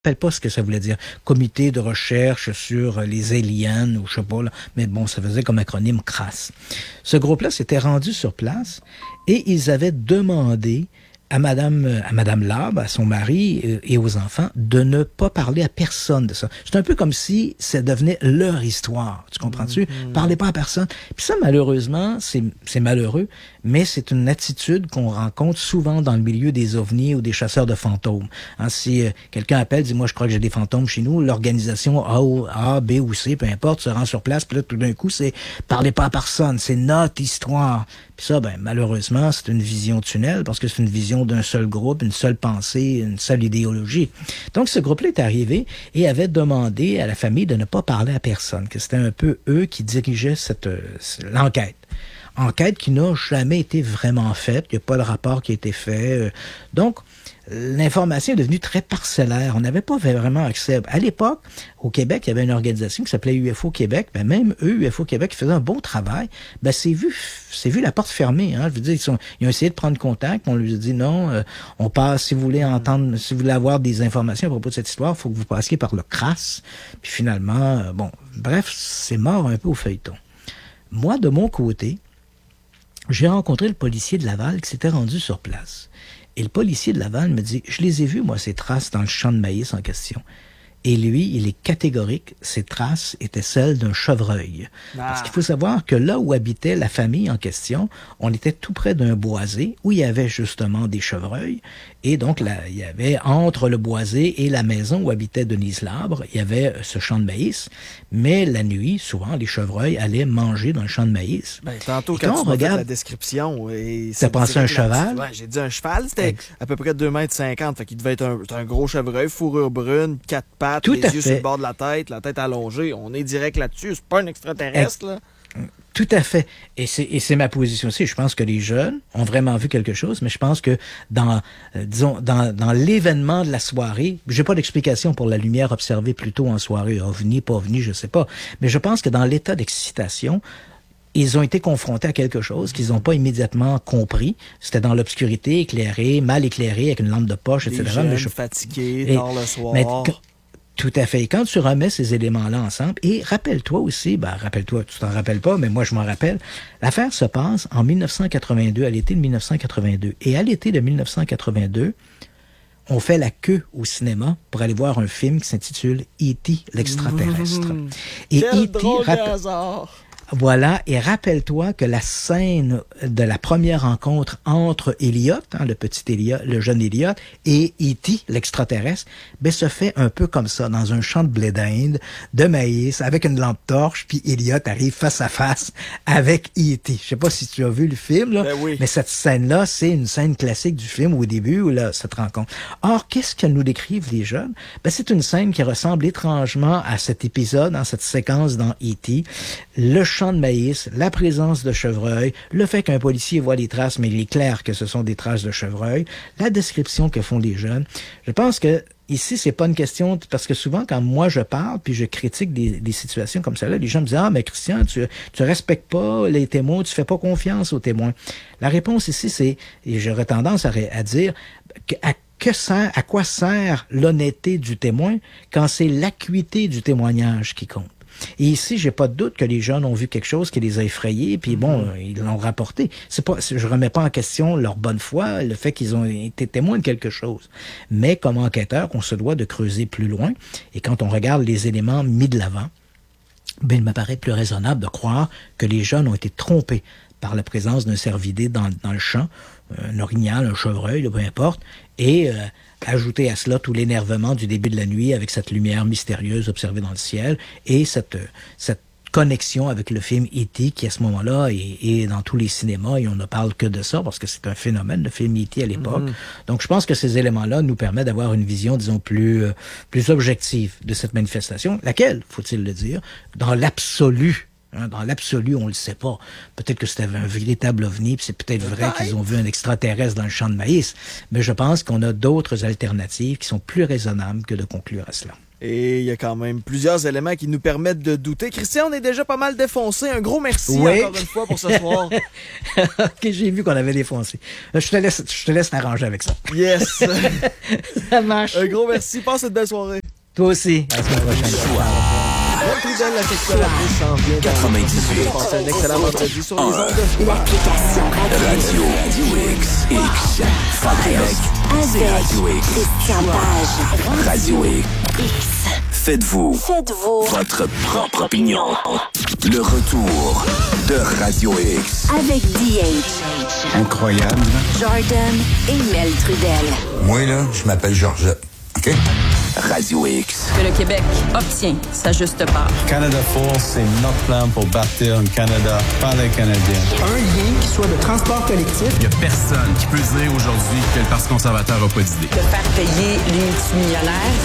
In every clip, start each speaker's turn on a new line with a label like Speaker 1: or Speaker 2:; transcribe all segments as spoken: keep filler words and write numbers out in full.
Speaker 1: rappelle pas ce que ça voulait dire. Comité de recherche sur les aliens, ou je sais pas, là. Mais bon, ça faisait comme acronyme crasse. Ce groupe-là s'était rendu sur place et ils avaient demandé à Madame, à Madame Labre, à son mari et aux enfants, de ne pas parler à personne de ça. C'est un peu comme si ça devenait leur histoire. Tu comprends-tu? Mm-hmm. Parlez pas à personne. Puis ça, malheureusement, c'est, c'est malheureux, mais c'est une attitude qu'on rencontre souvent dans le milieu des ovnis ou des chasseurs de fantômes. Hein, si euh, quelqu'un appelle, dit, moi, je crois que j'ai des fantômes chez nous, l'organisation A, ou, A, B ou C, peu importe, se rend sur place, puis là, tout d'un coup, c'est parlez pas à personne, c'est notre histoire. Puis ça, ben, malheureusement, c'est une vision tunnel, parce que c'est une vision d'un seul groupe, une seule pensée, une seule idéologie. Donc, ce groupe-là est arrivé et avait demandé à la famille de ne pas parler à personne, que c'était un peu eux qui dirigeaient cette, euh, l'enquête. Enquête qui n'a jamais été vraiment faite. Il n'y a pas de rapport qui a été fait. Donc, l'information est devenue très parcellaire. On n'avait pas vraiment accès. À l'époque, au Québec, il y avait une organisation qui s'appelait U F O Québec. Ben, même eux, U F O Québec, qui faisaient un bon travail, ben, c'est vu, c'est vu la porte fermée, hein. Je veux dire, ils, sont, ils ont essayé de prendre contact. On lui a dit non, euh, on passe, si vous voulez entendre, si vous voulez avoir des informations à propos de cette histoire, il faut que vous passiez par le C R A S. Puis finalement, euh, bon, bref, c'est mort un peu au feuilleton. Moi, de mon côté, j'ai rencontré le policier de Laval qui s'était rendu sur place. Et le policier de Laval me dit, je les ai vus, moi, ces traces dans le champ de maïs en question. Et lui, il est catégorique, ces traces étaient celles d'un chevreuil. Ah. Parce qu'il faut savoir que là où habitait la famille en question, on était tout près d'un boisé où il y avait justement des chevreuils. Et donc, là, il y avait entre le boisé et la maison où habitait Denise Labre, il y avait ce champ de maïs. Mais la nuit, souvent, les chevreuils allaient manger dans le champ de maïs.
Speaker 2: Ben, tantôt, quand, quand tu regardes la description...
Speaker 1: T'as pensé un cheval?
Speaker 2: Ouais, j'ai dit un cheval, c'était Ex- à peu près deux mètres cinquante. Fait qu'il devait être un, un gros chevreuil, fourrure brune, quatre pattes,
Speaker 1: Tout
Speaker 2: les yeux
Speaker 1: fait.
Speaker 2: sur le bord de la tête, la tête allongée. On est direct là-dessus. C'est pas un extraterrestre, là.
Speaker 1: Tout à fait. Et c'est, et c'est ma position aussi. Je pense que les jeunes ont vraiment vu quelque chose, mais je pense que dans, euh, disons, dans, dans l'événement de la soirée, j'ai pas d'explication pour la lumière observée plus tôt en soirée, ovni, pas ovni, je sais pas. Mais je pense que dans l'état d'excitation, ils ont été confrontés à quelque chose qu'ils n'ont pas immédiatement compris. C'était dans l'obscurité, éclairé, mal éclairé, avec une lampe de poche,
Speaker 2: les
Speaker 1: et cetera.
Speaker 2: Jeunes,
Speaker 1: mais je...
Speaker 2: fatigués,
Speaker 1: et,
Speaker 2: tard le soir.
Speaker 1: Mais, tout à fait. Et quand tu remets ces éléments-là ensemble, et rappelle-toi aussi, ben, rappelle-toi, tu t'en rappelles pas, mais moi je m'en rappelle, l'affaire se passe en dix-neuf cent quatre-vingt-deux, à l'été de dix-neuf cent quatre-vingt-deux. Et à l'été de dix-neuf cent quatre-vingt-deux, on fait la queue au cinéma pour aller voir un film qui s'intitule E T l'extraterrestre.
Speaker 2: Mmh.
Speaker 1: Et
Speaker 2: Quel
Speaker 1: E T
Speaker 2: drôle
Speaker 1: rapp-
Speaker 2: de hasard!
Speaker 1: Voilà, et rappelle-toi que la scène de la première rencontre entre Elliot, hein, le petit Elliot, le jeune Elliot, et E T, l'extraterrestre, ben, se fait un peu comme ça, dans un champ de blé d'Inde, de maïs, avec une lampe torche, puis Elliot arrive face à face avec E T. Je sais pas si tu as vu le film, là,
Speaker 2: ben oui.
Speaker 1: mais cette scène-là, c'est une scène classique du film au début, où là, cette rencontre. Or, qu'est-ce que nous décrivent les jeunes? Ben, c'est une scène qui ressemble étrangement à cet épisode, dans cette séquence dans E T. Le champ de maïs, la présence de chevreuil, le fait qu'un policier voit les traces, mais il est clair que ce sont des traces de chevreuil, la description que font les jeunes. Je pense que ici, c'est pas une question, parce que souvent, quand moi je parle, puis je critique des, des situations comme celle-là, les gens me disent, ah, mais Christian, tu, tu respectes pas les témoins, tu fais pas confiance aux témoins. La réponse ici, c'est, et j'aurais tendance à, à dire, que, à Que sert, à quoi sert l'honnêteté du témoin quand c'est l'acuité du témoignage qui compte? Et ici, j'ai pas de doute que les jeunes ont vu quelque chose qui les a effrayés, puis bon, mm-hmm. ils l'ont rapporté. C'est pas, je remets pas en question leur bonne foi, le fait qu'ils ont été témoins de quelque chose. Mais comme enquêteur, on se doit de creuser plus loin. Et quand on regarde les éléments mis de l'avant, ben, il m'apparaît plus raisonnable de croire que les jeunes ont été trompés par la présence d'un cervidé dans, dans le champ, un orignal, un chevreuil, peu importe, et euh, ajouter à cela tout l'énervement du début de la nuit avec cette lumière mystérieuse observée dans le ciel et cette, cette connexion avec le film E T qui, à ce moment-là, est, est dans tous les cinémas et on ne parle que de ça parce que c'est un phénomène, le film E T à l'époque. Mm. Donc, je pense que ces éléments-là nous permettent d'avoir une vision, disons, plus, euh, plus objective de cette manifestation, laquelle, faut-il le dire, dans l'absolu, Hein, dans l'absolu, on le sait pas. Peut-être que c'était un véritable ovni, puis c'est peut-être vrai qu'ils ont vu un extraterrestre dans le champ de maïs. Mais je pense qu'on a d'autres alternatives qui sont plus raisonnables que de conclure à cela.
Speaker 2: Et il y a quand même plusieurs éléments qui nous permettent de douter. Christian, on est déjà pas mal défoncé. Un gros merci
Speaker 1: oui.
Speaker 2: encore une fois pour ce soir.
Speaker 1: OK, j'ai vu qu'on avait défoncé. Je te laisse, je te laisse t'arranger avec ça.
Speaker 2: Yes!
Speaker 1: Ça marche.
Speaker 2: Un gros merci. Passe une belle soirée.
Speaker 1: Toi aussi. À la semaine prochaine.
Speaker 2: Paul Trudel, la sexualatrice, s'en vient.
Speaker 3: quatre-vingt-dix-huit.
Speaker 2: Passez un excellent vendredi sur les ondes de
Speaker 4: L'application
Speaker 3: Radio X. X. Québec. C'est Radio X.
Speaker 4: Christian Page.
Speaker 3: Radio X.
Speaker 4: X.
Speaker 3: Faites-vous
Speaker 4: Faites-vous
Speaker 3: votre propre opinion. Le retour de Radio X.
Speaker 4: avec D H,
Speaker 5: Incroyable.
Speaker 4: Jordan et Mel Trudel.
Speaker 5: Moi, là, je m'appelle Georgette. OK?
Speaker 3: Radio X.
Speaker 6: Que le Québec obtient sa juste part.
Speaker 7: Canada Force, c'est notre plan pour bâtir un Canada par les Canadiens.
Speaker 8: Un lien qui soit de transport collectif.
Speaker 9: Il n'y a personne qui peut dire aujourd'hui que le Parti conservateur n'a pas d'idée.
Speaker 6: De faire payer les multimillionnaires.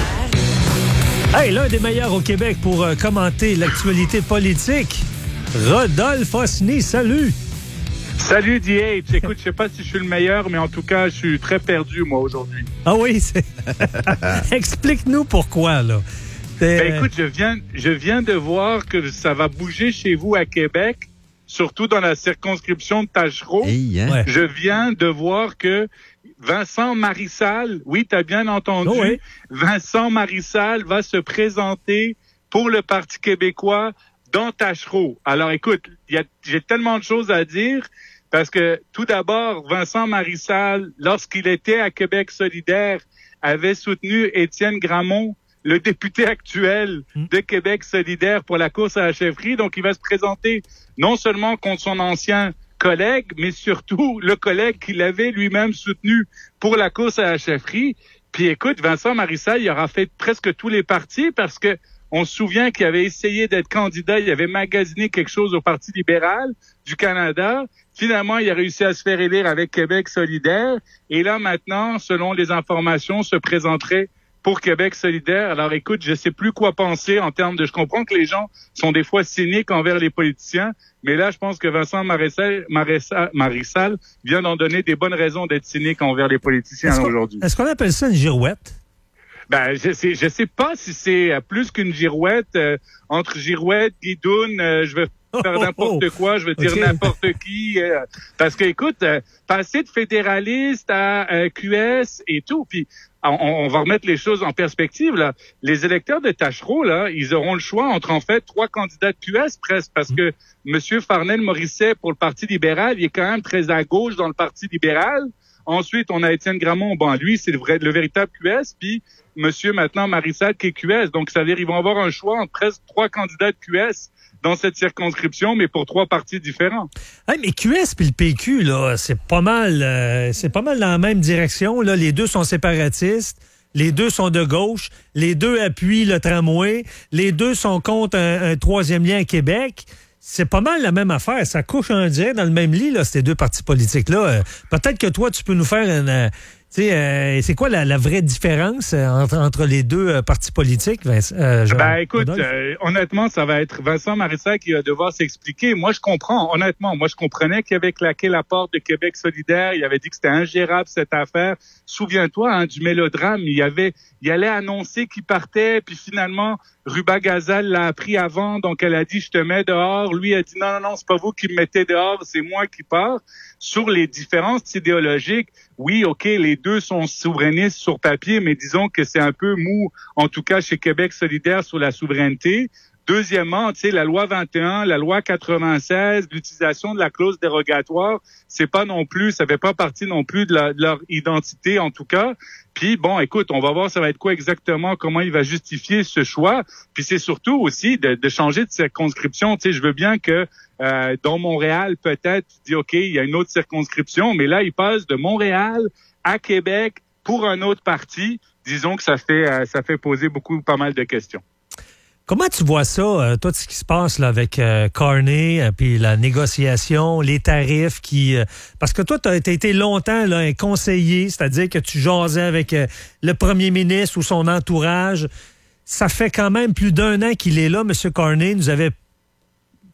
Speaker 10: Hey, l'un des meilleurs au Québec pour euh, commenter l'actualité politique, Rodolphe Osny, salut!
Speaker 11: Salut D H, écoute, je sais pas si je suis le meilleur, mais en tout cas, je suis très perdu, moi, aujourd'hui.
Speaker 10: Ah oui, c'est... Explique-nous pourquoi, là.
Speaker 11: Ben écoute, je viens, je viens de voir que ça va bouger chez vous à Québec, surtout dans la circonscription de Tachereau.
Speaker 9: Hey, hein?
Speaker 10: Ouais.
Speaker 11: Je viens de voir que Vincent Marissal, oui, t'as bien entendu,
Speaker 10: Oh oui.
Speaker 11: Vincent Marissal va se présenter pour le Parti québécois dans Tachereau. Alors écoute, y a, j'ai tellement de choses à dire parce que tout d'abord, Vincent Marissal, lorsqu'il était à Québec solidaire, avait soutenu Étienne Gramont, le député actuel de Québec solidaire pour la course à la chefferie. Donc il va se présenter non seulement contre son ancien collègue, mais surtout le collègue qu'il avait lui-même soutenu pour la course à la chefferie. Puis écoute, Vincent Marissal, il aura fait presque tous les partis parce que on se souvient qu'il avait essayé d'être candidat, il avait magasiné quelque chose au Parti libéral du Canada. Finalement, il a réussi à se faire élire avec Québec solidaire. Et là, maintenant, selon les informations, se présenterait pour Québec solidaire. Alors écoute, je sais plus quoi penser en termes de... Je comprends que les gens sont des fois cyniques envers les politiciens, mais là, je pense que Vincent Marissal, Marissal, Marissal vient d'en donner des bonnes raisons d'être cynique envers les politiciens
Speaker 10: est-ce
Speaker 11: aujourd'hui.
Speaker 10: Est-ce qu'on appelle ça une girouette?
Speaker 11: Ben, je sais, je sais pas si c'est plus qu'une girouette. Euh, entre girouette, guidoune, euh, je vais faire
Speaker 10: Oh,
Speaker 11: n'importe
Speaker 10: oh,
Speaker 11: quoi, je vais dire
Speaker 10: okay.
Speaker 11: n'importe qui. Euh, parce que, écoute, euh, passer de fédéraliste à euh, Q S et tout, puis on, on va remettre les choses en perspective, là. Les électeurs de Tachereau, là, ils auront le choix entre, en fait, trois candidats de Q S presque, parce que Monsieur Farnell-Morisset, pour le Parti libéral, il est quand même très à gauche dans le Parti libéral. Ensuite, on a Étienne Gramont. Bon, lui, c'est le vrai, le véritable Q S. Puis, monsieur, maintenant, Marissal, qui est Q S. Donc, ça veut dire qu'ils vont avoir un choix entre presque trois candidats de Q S dans cette circonscription, mais pour trois partis différents.
Speaker 10: Hey, mais Q S puis le P Q, là, c'est pas mal, euh, c'est pas mal dans la même direction. Là, les deux sont séparatistes. Les deux sont de gauche. Les deux appuient le tramway. Les deux sont contre un, un troisième lien à Québec. C'est pas mal la même affaire. Ça couche en direct dans le même lit, là, ces deux partis politiques-là. Euh, peut-être que toi, tu peux nous faire une... Euh, tu sais, euh, c'est quoi la, la vraie différence euh, entre, entre les deux euh, partis politiques, Vincent? Euh, Jean-
Speaker 11: Ben, écoute,
Speaker 10: Rodolphe?
Speaker 11: euh, honnêtement, ça va être Vincent Marissal qui va devoir s'expliquer. Moi, je comprends, honnêtement. Moi, je comprenais qu'il avait claqué la porte de Québec solidaire. Il avait dit que c'était ingérable, cette affaire. Souviens-toi, hein, du mélodrame. Il avait, il allait annoncer qu'il partait, puis finalement, Ruba Gazal l'a appris avant, donc elle a dit, je te mets dehors. Lui a dit, non, non, non, c'est pas vous qui me mettez dehors, c'est moi qui pars. Sur les différences idéologiques, oui, OK, les deux sont souverainistes sur papier, mais disons que c'est un peu mou, en tout cas chez Québec solidaire, sur la souveraineté. Deuxièmement, tu sais, la loi vingt et un, la loi quatre-vingt-seize, l'utilisation de la clause dérogatoire, c'est pas non plus, ça fait pas partie non plus de, la, de leur identité, en tout cas. Puis bon, écoute, on va voir ça va être quoi exactement, comment il va justifier ce choix. Puis c'est surtout aussi de, de changer de circonscription. Tu sais, je veux bien que euh, dans Montréal, peut-être, tu dis, OK, il y a une autre circonscription, mais là, il passe de Montréal à Québec pour un autre parti. Disons que ça fait, euh, ça fait poser beaucoup, pas mal de questions.
Speaker 10: Comment tu vois ça, euh, toi, ce qui se passe là, avec euh, Carney, euh, puis la négociation, les tarifs qui... Euh, parce que toi, tu as été longtemps là, un conseiller, c'est-à-dire que tu jasais avec euh, le premier ministre ou son entourage. Ça fait quand même plus d'un an qu'il est là, M. Carney. Nous avait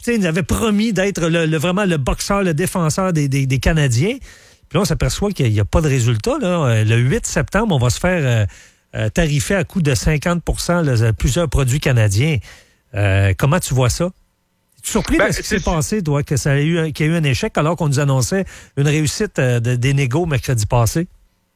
Speaker 10: il nous avait promis d'être le, le, vraiment le boxeur, le défenseur des, des, des Canadiens. Puis là, on s'aperçoit qu'il n'y a, a pas de résultat. Là. Le huit septembre, on va se faire euh, euh, tarifer à coût de cinquante pour cent là, plusieurs produits canadiens. Euh, comment tu vois ça? Es-tu surpris ben, de ce qui s'est passé, toi, que ça a eu, qu'il y a eu un échec alors qu'on nous annonçait une réussite euh, de, des négos mercredi passé?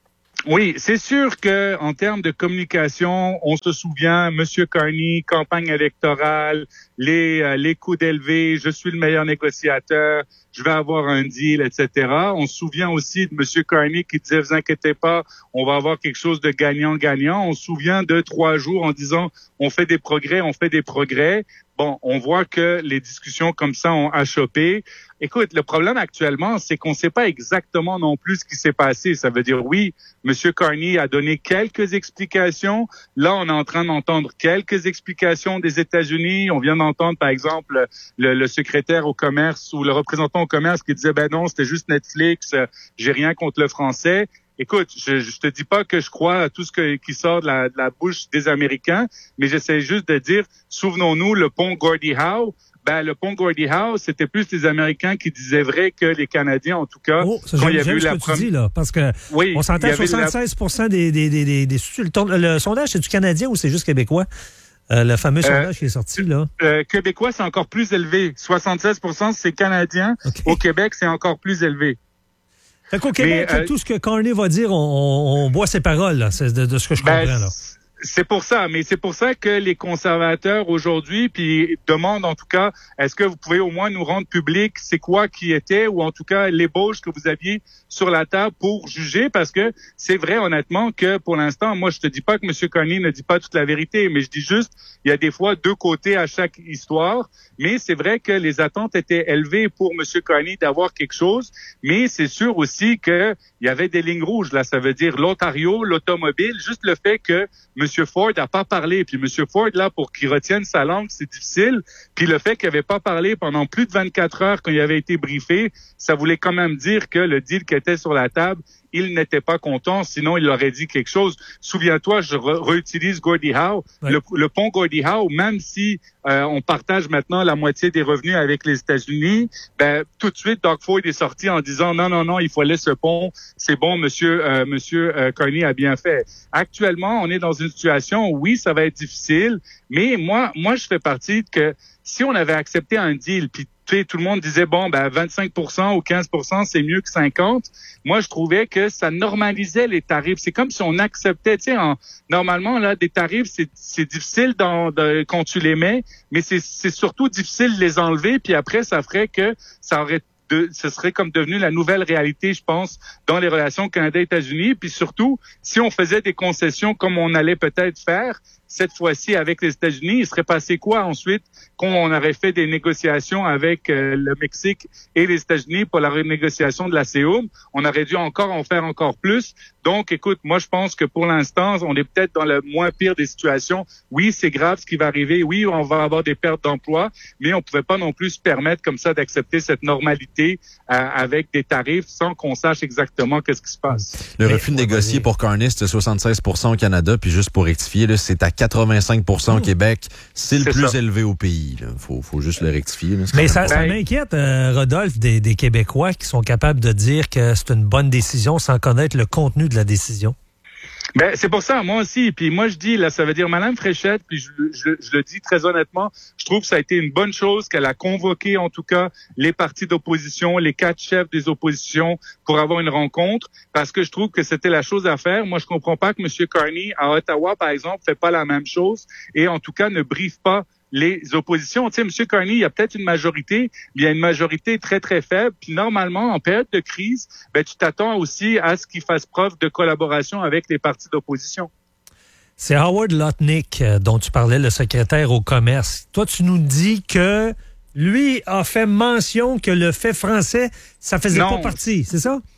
Speaker 11: Oui, c'est sûr que en termes de communication, on se souvient, M. Carney, campagne électorale, les euh, les coûts élevés, je suis le meilleur négociateur, je vais avoir un deal, et cetera. On se souvient aussi de M. Carney qui disait, vous inquiétez pas, on va avoir quelque chose de gagnant-gagnant. On se souvient de trois jours en disant, on fait des progrès, on fait des progrès. Bon, on voit que les discussions comme ça ont achoppé. Écoute, le problème actuellement, c'est qu'on ne sait pas exactement non plus ce qui s'est passé. Ça veut dire, oui, M. Carney a donné quelques explications. Là, on est en train d'entendre quelques explications des États-Unis. On vient d'entendre, par exemple, le, le secrétaire au commerce ou le représentant au commerce qui disait, ben non, c'était juste Netflix, j'ai rien contre le français. Écoute, je, je te dis pas que je crois à tout ce que, qui sort de la, de la bouche des Américains, mais j'essaie juste de dire, souvenons-nous, le pont Gordie Howe, ben, le pont Gordie Howe, c'était plus les Américains qui disaient vrai que les Canadiens, en tout cas.
Speaker 10: Oh, ça, quand il y a eu la première... dis, là, parce que oui, on s'entend soixante-seize pour cent la... des, des, des, des, des, des... Le, le sondage, c'est du Canadien ou c'est juste québéquois? Euh, le fameux sondage euh, qui est sorti, là.
Speaker 11: Euh, québécois, c'est encore plus élevé. soixante-seize pour cent, c'est Canadien. Okay. Au Québec, c'est encore plus élevé.
Speaker 10: Fait qu'au Québec, Mais, euh, tout ce que Carney va dire, on, on, on boit ses paroles, là, c'est de, de ce que je
Speaker 11: ben,
Speaker 10: comprends, là.
Speaker 11: C'est pour ça, mais c'est pour ça que les conservateurs aujourd'hui, puis demandent en tout cas, est-ce que vous pouvez au moins nous rendre public c'est quoi qui était, ou en tout cas l'ébauche que vous aviez sur la table pour juger, parce que c'est vrai honnêtement que pour l'instant, moi je te dis pas que M. Carney ne dit pas toute la vérité, mais je dis juste, il y a des fois deux côtés à chaque histoire, mais c'est vrai que les attentes étaient élevées pour M. Carney d'avoir quelque chose, mais c'est sûr aussi que il y avait des lignes rouges, là, ça veut dire l'Ontario, l'automobile, juste le fait que M. Ford n'a pas parlé. Puis M. Ford, là, pour qu'il retienne sa langue, c'est difficile. Puis le fait qu'il n'avait pas parlé pendant plus de vingt-quatre heures quand il avait été briefé, ça voulait quand même dire que le deal qui était sur la table, il n'était pas content, sinon il aurait dit quelque chose. Souviens-toi, je re- réutilise Gordie Howe. Ouais. Le, le pont Gordie Howe, même si euh, on partage maintenant la moitié des revenus avec les États-Unis, ben tout de suite, Doug Ford est sorti en disant non, non, non, il faut laisser ce pont. C'est bon, Monsieur, euh, Monsieur euh, Carney a bien fait. Actuellement, on est dans une situation où oui, ça va être difficile, mais moi, moi, je fais partie que si on avait accepté un deal, puis tout le monde disait, bon, ben vingt-cinq pour cent ou quinze pour cent, c'est mieux que cinquante. Moi, je trouvais que ça normalisait les tarifs. C'est comme si on acceptait, tu sais, normalement, là, des tarifs, c'est, c'est difficile dans, de, quand tu les mets, mais c'est, c'est surtout difficile de les enlever, puis après, ça ferait que ça aurait De, ce serait comme devenu la nouvelle réalité, je pense, dans les relations Canada-États-Unis. Puis surtout, si on faisait des concessions comme on allait peut-être faire, cette fois-ci avec les États-Unis, il serait passé quoi ensuite quand on aurait fait des négociations avec euh, le Mexique et les États-Unis pour la renégociation de la C O M? On aurait dû encore en faire encore plus. Donc, écoute, moi, je pense que pour l'instant, on est peut-être dans le moins pire des situations. Oui, c'est grave ce qui va arriver. Oui, on va avoir des pertes d'emploi, mais on pouvait pas non plus se permettre comme ça d'accepter cette normalité euh, avec des tarifs sans qu'on sache exactement qu'est-ce qui se passe.
Speaker 12: Le refus de négocier pour Carney, c'était soixante-seize pour cent au Canada, puis juste pour rectifier, là, c'est à quatre-vingt-cinq pour cent au Québec. C'est le c'est plus ça. élevé au pays. Il faut, faut juste le rectifier. Là,
Speaker 10: mais ça, ça m'inquiète, euh, Rodolphe, des, des Québécois qui sont capables de dire que c'est une bonne décision sans connaître le contenu de la décision.
Speaker 11: Ben, c'est pour ça, moi aussi. Puis moi, je dis, là, ça veut dire Madame Fréchette, puis je, je, je le dis très honnêtement, je trouve que ça a été une bonne chose qu'elle a convoqué, en tout cas, les partis d'opposition, les quatre chefs des oppositions pour avoir une rencontre, parce que je trouve que c'était la chose à faire. Moi, je comprends pas que M. Carney, à Ottawa, par exemple, fait pas la même chose et, en tout cas, ne briefe pas les oppositions. Tu sais, M. Carney, il y a peut-être une majorité, mais il y a une majorité très, très faible. Puis normalement, en période de crise, ben, tu t'attends aussi à ce qu'il fasse preuve de collaboration avec les partis d'opposition.
Speaker 10: C'est Howard Lutnick euh, dont tu parlais, le secrétaire au commerce. Toi, tu nous dis que lui a fait mention que le fait français, ça faisait
Speaker 11: non.
Speaker 10: pas partie, c'est ça?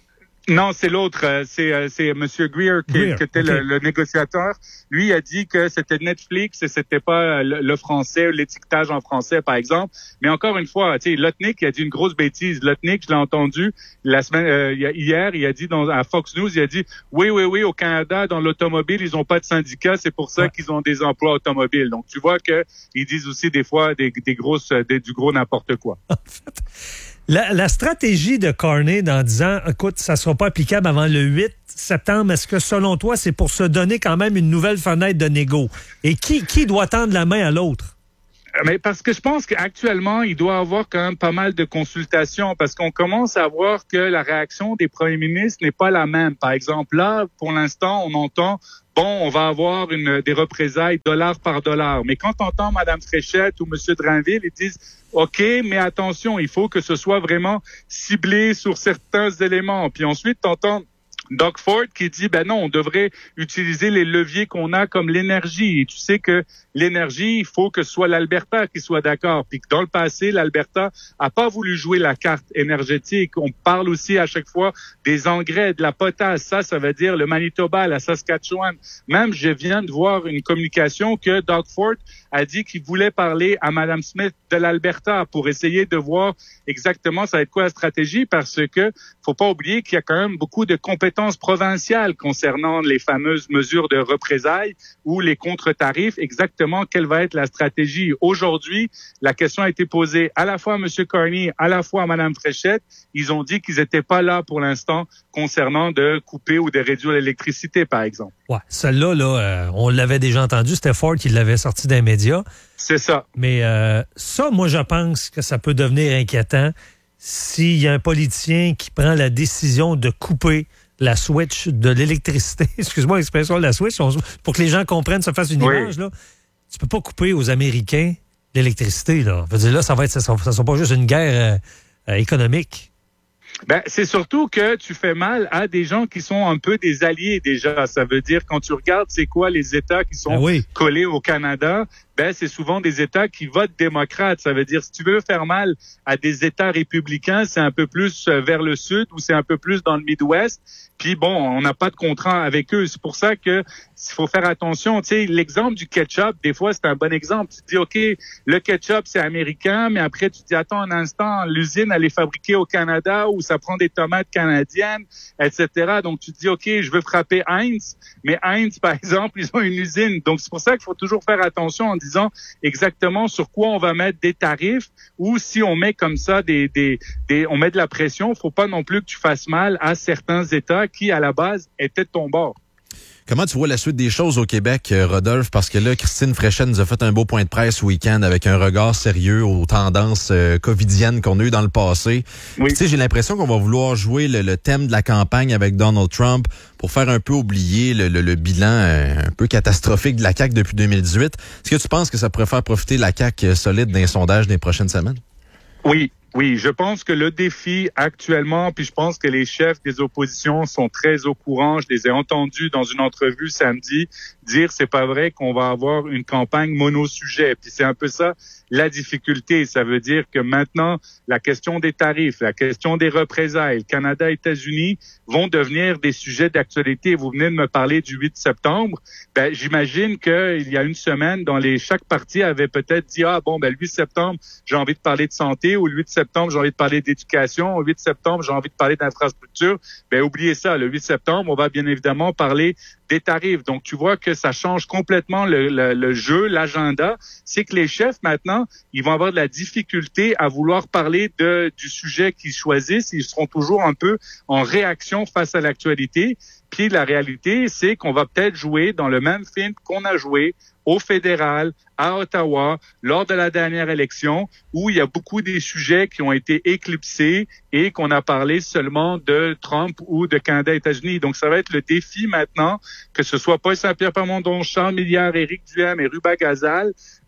Speaker 11: Non, c'est l'autre. C'est, c'est M. Greer qui,
Speaker 10: Greer,
Speaker 11: qui était
Speaker 10: okay.
Speaker 11: le, le négociateur. Lui a dit que c'était Netflix et c'était pas le, le français, l'étiquetage en français, par exemple. Mais encore une fois, tu sais, Lutnick a dit une grosse bêtise. Lutnick, je l'ai entendu la semaine euh, hier, il a dit dans à Fox News, il a dit oui, oui, oui, au Canada, dans l'automobile, ils ont pas de syndicat, c'est pour ça ouais. qu'ils ont des emplois automobiles. Donc tu vois que ils disent aussi des fois des, des grosses, des, du gros n'importe quoi.
Speaker 10: En fait. La, la stratégie de Carney en disant, écoute, ça ne sera pas applicable avant le huit septembre, est-ce que selon toi, c'est pour se donner quand même une nouvelle fenêtre de négo? Et qui, qui doit tendre la main à l'autre?
Speaker 11: Mais parce que je pense qu'actuellement, il doit y avoir quand même pas mal de consultations parce qu'on commence à voir que la réaction des premiers ministres n'est pas la même. Par exemple, là, pour l'instant, on entend bon, on va avoir une, des représailles dollar par dollar. Mais quand on entend Mme Fréchette ou M. Drainville, ils disent OK, mais attention, il faut que ce soit vraiment ciblé sur certains éléments. Puis ensuite, tu entends Doug Ford qui dit ben non, on devrait utiliser les leviers qu'on a comme l'énergie. Et tu sais que l'énergie, il faut que ce soit l'Alberta qui soit d'accord. Puis que dans le passé, l'Alberta a pas voulu jouer la carte énergétique. On parle aussi à chaque fois des engrais, de la potasse. Ça, ça veut dire le Manitoba, la Saskatchewan. Même, je viens de voir une communication que Doug Ford a dit qu'il voulait parler à Mme Smith de l'Alberta pour essayer de voir exactement ça va être quoi la stratégie parce que faut pas oublier qu'il y a quand même beaucoup de compétences provinciales concernant les fameuses mesures de représailles ou les contre-tarifs. Exactement quelle va être la stratégie. Aujourd'hui, la question a été posée à la fois à M. Carney, à la fois à Mme Fréchette. Ils ont dit qu'ils n'étaient pas là pour l'instant concernant de couper ou de réduire l'électricité, par exemple.
Speaker 10: Ouais, celle-là, là, euh, on l'avait déjà entendu. C'était Ford qui l'avait sorti des médias.
Speaker 11: C'est ça.
Speaker 10: Mais euh, ça, moi, je pense que ça peut devenir inquiétant s'il y a un politicien qui prend la décision de couper la switch de l'électricité. Excuse-moi l'expression de la switch, on, pour que les gens comprennent, se fassent une
Speaker 11: oui.
Speaker 10: image. Là. Tu peux pas couper aux Américains l'électricité. Là. Je veux dire, là, ça va être, ça ne sera pas juste une guerre euh, euh, économique.
Speaker 11: Ben, c'est surtout que tu fais mal à des gens qui sont un peu des alliés déjà. Ça veut dire, quand tu regardes, c'est quoi les États qui sont
Speaker 10: ah oui.
Speaker 11: collés au Canada, ben, c'est souvent des États qui votent démocrates. Ça veut dire, si tu veux faire mal à des États républicains, c'est un peu plus vers le sud ou c'est un peu plus dans le Midwest. Puis bon, on n'a pas de contrat avec eux. C'est pour ça que il faut faire attention. Tu sais, l'exemple du ketchup, des fois, c'est un bon exemple. Tu te dis, OK, le ketchup, c'est américain, mais après, tu te dis, attends un instant, l'usine, elle est fabriquée au Canada ou ça prend des tomates canadiennes, et cetera. Donc, tu te dis, OK, je veux frapper Heinz, mais Heinz, par exemple, ils ont une usine. Donc, c'est pour ça qu'il faut toujours faire attention en disant exactement sur quoi on va mettre des tarifs ou si on met comme ça des, des, des on met de la pression, faut pas non plus que tu fasses mal à certains États qui, à la base, étaient de ton bord.
Speaker 12: Comment tu vois la suite des choses au Québec, Rodolphe? Parce que là, Christine Fréchette nous a fait un beau point de presse ce week-end avec un regard sérieux aux tendances euh, covidiennes qu'on a eues dans le passé.
Speaker 11: Oui.
Speaker 12: Tu sais, j'ai l'impression qu'on va vouloir jouer le, le thème de la campagne avec Donald Trump pour faire un peu oublier le, le, le bilan euh, un peu catastrophique de la C A Q depuis deux mille dix-huit. Est-ce que tu penses que ça pourrait faire profiter la C A Q solide d'un sondage des prochaines semaines?
Speaker 11: Oui. Oui, je pense que le défi actuellement, puis je pense que les chefs des oppositions sont très au courant. Je les ai entendus dans une entrevue samedi dire c'est pas vrai qu'on va avoir une campagne mono-sujet. Puis c'est un peu ça la difficulté. Ça veut dire que maintenant, la question des tarifs, la question des représailles, Canada, États-Unis vont devenir des sujets d'actualité. Vous venez de me parler du huit septembre. Ben, j'imagine qu'il y a une semaine, dans les chaque parti avait peut-être dit ah bon ben le huit septembre, j'ai envie de parler de santé, ou le huit septembre, j'ai envie de parler d'éducation, au huit septembre, j'ai envie de parler d'infrastructure. Ben oubliez ça, le huit septembre, on va bien évidemment parler des tarifs. Donc tu vois que ça change complètement le, le, le jeu, l'agenda. C'est que les chefs maintenant, ils vont avoir de la difficulté à vouloir parler de du sujet qu'ils choisissent. Ils seront toujours un peu en réaction face à l'actualité. Puis la réalité, c'est qu'on va peut-être jouer dans le même film qu'on a joué au fédéral, à Ottawa, lors de la dernière élection, où il y a beaucoup des sujets qui ont été éclipsés et qu'on a parlé seulement de Trump ou de Canada-États-Unis. Donc, ça va être le défi maintenant, que ce soit Paul Saint-Pierre Plamondon, Charles Milliard, Éric Duhem et Ruba Gazal,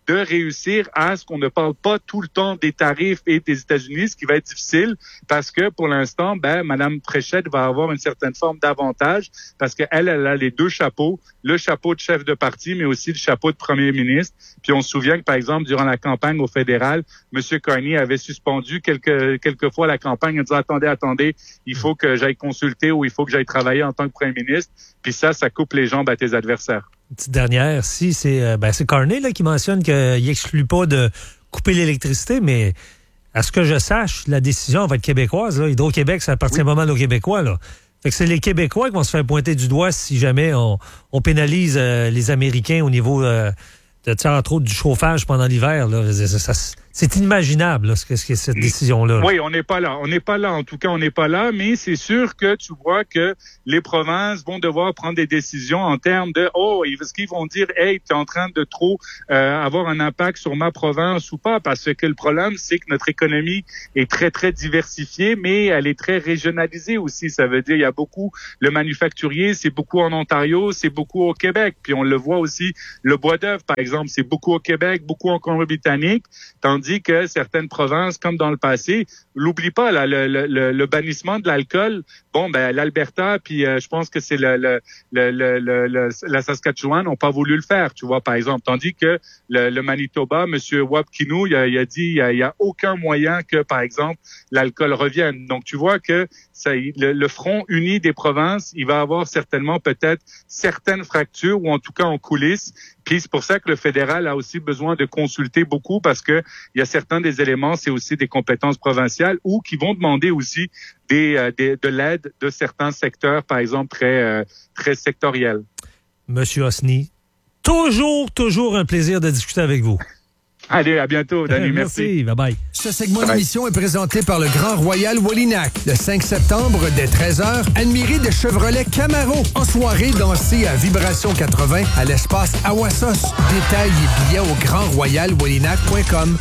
Speaker 11: de réussir à ce qu'on ne parle pas tout le temps des tarifs et des États-Unis, ce qui va être difficile parce que pour l'instant, ben, Mme Fréchette va avoir une certaine forme d'avantage parce qu'elle, elle a les deux chapeaux, le chapeau de chef de parti, mais aussi le chapeau de premier ministre. Puis on se souvient que, par exemple, durant la campagne au fédéral, M. Carney avait suspendu quelques, quelques fois la campagne en disant, attendez, attendez, il faut que j'aille consulter ou il faut que j'aille travailler en tant que premier ministre. Puis ça, ça coupe les jambes à tes adversaires.
Speaker 10: Petite dernière, si c'est euh, ben c'est Carney là, qui mentionne qu'il n'exclut pas de couper l'électricité, mais à ce que je sache, la décision va être québécoise. Là. Hydro-Québec, ça appartient oui. pas mal aux Québécois. Là. Fait que c'est les Québécois qui vont se faire pointer du doigt si jamais on, on pénalise euh, les Américains au niveau euh, de, entre autres, du chauffage pendant l'hiver. Là. Ça, ça, c'est inimaginable là, ce que c'est cette décision-là.
Speaker 11: Oui, on n'est pas là. On n'est pas là. En tout cas, on n'est pas là. Mais c'est sûr que tu vois que les provinces vont devoir prendre des décisions en termes de oh, est-ce qu'ils vont dire hey, tu es en train de trop euh, avoir un impact sur ma province ou pas? Parce que le problème, c'est que notre économie est très très diversifiée, mais elle est très régionalisée aussi. Ça veut dire il y a beaucoup le manufacturier, c'est beaucoup en Ontario, c'est beaucoup au Québec. Puis on le voit aussi le bois d'œuvre, par exemple, c'est beaucoup au Québec, beaucoup en Colombie-Britannique, tandis dit que certaines provinces, comme dans le passé, l'oublie pas, là, le, le, le bannissement de l'alcool, bon, ben l'Alberta, puis euh, je pense que c'est le, le, le, le, le, la Saskatchewan n'ont pas voulu le faire, tu vois, par exemple. Tandis que le, le Manitoba, M. Wapkinou, il a, il a dit, il y a, il y a aucun moyen que, par exemple, l'alcool revienne. Donc, tu vois que ça, le, le front uni des provinces, il va avoir certainement peut-être certaines fractures, ou en tout cas en coulisses. Puis c'est pour ça que le fédéral a aussi besoin de consulter beaucoup parce que il y a certains des éléments, c'est aussi des compétences provinciales ou qui vont demander aussi des, euh, des de l'aide de certains secteurs, par exemple très euh, très sectoriels.
Speaker 10: Monsieur Osni, toujours toujours un plaisir de discuter avec vous.
Speaker 11: Allez, à bientôt, Danny. Merci.
Speaker 10: Merci. Bye-bye.
Speaker 13: Ce segment d'émission est présenté par le Grand Royal Wallinac. Le cinq septembre, dès treize heures, admirez des Chevrolet Camaro. En soirée, dansez à Vibration quatre-vingts à l'espace Awassos. Détails et billets au grand royal wallinac point com.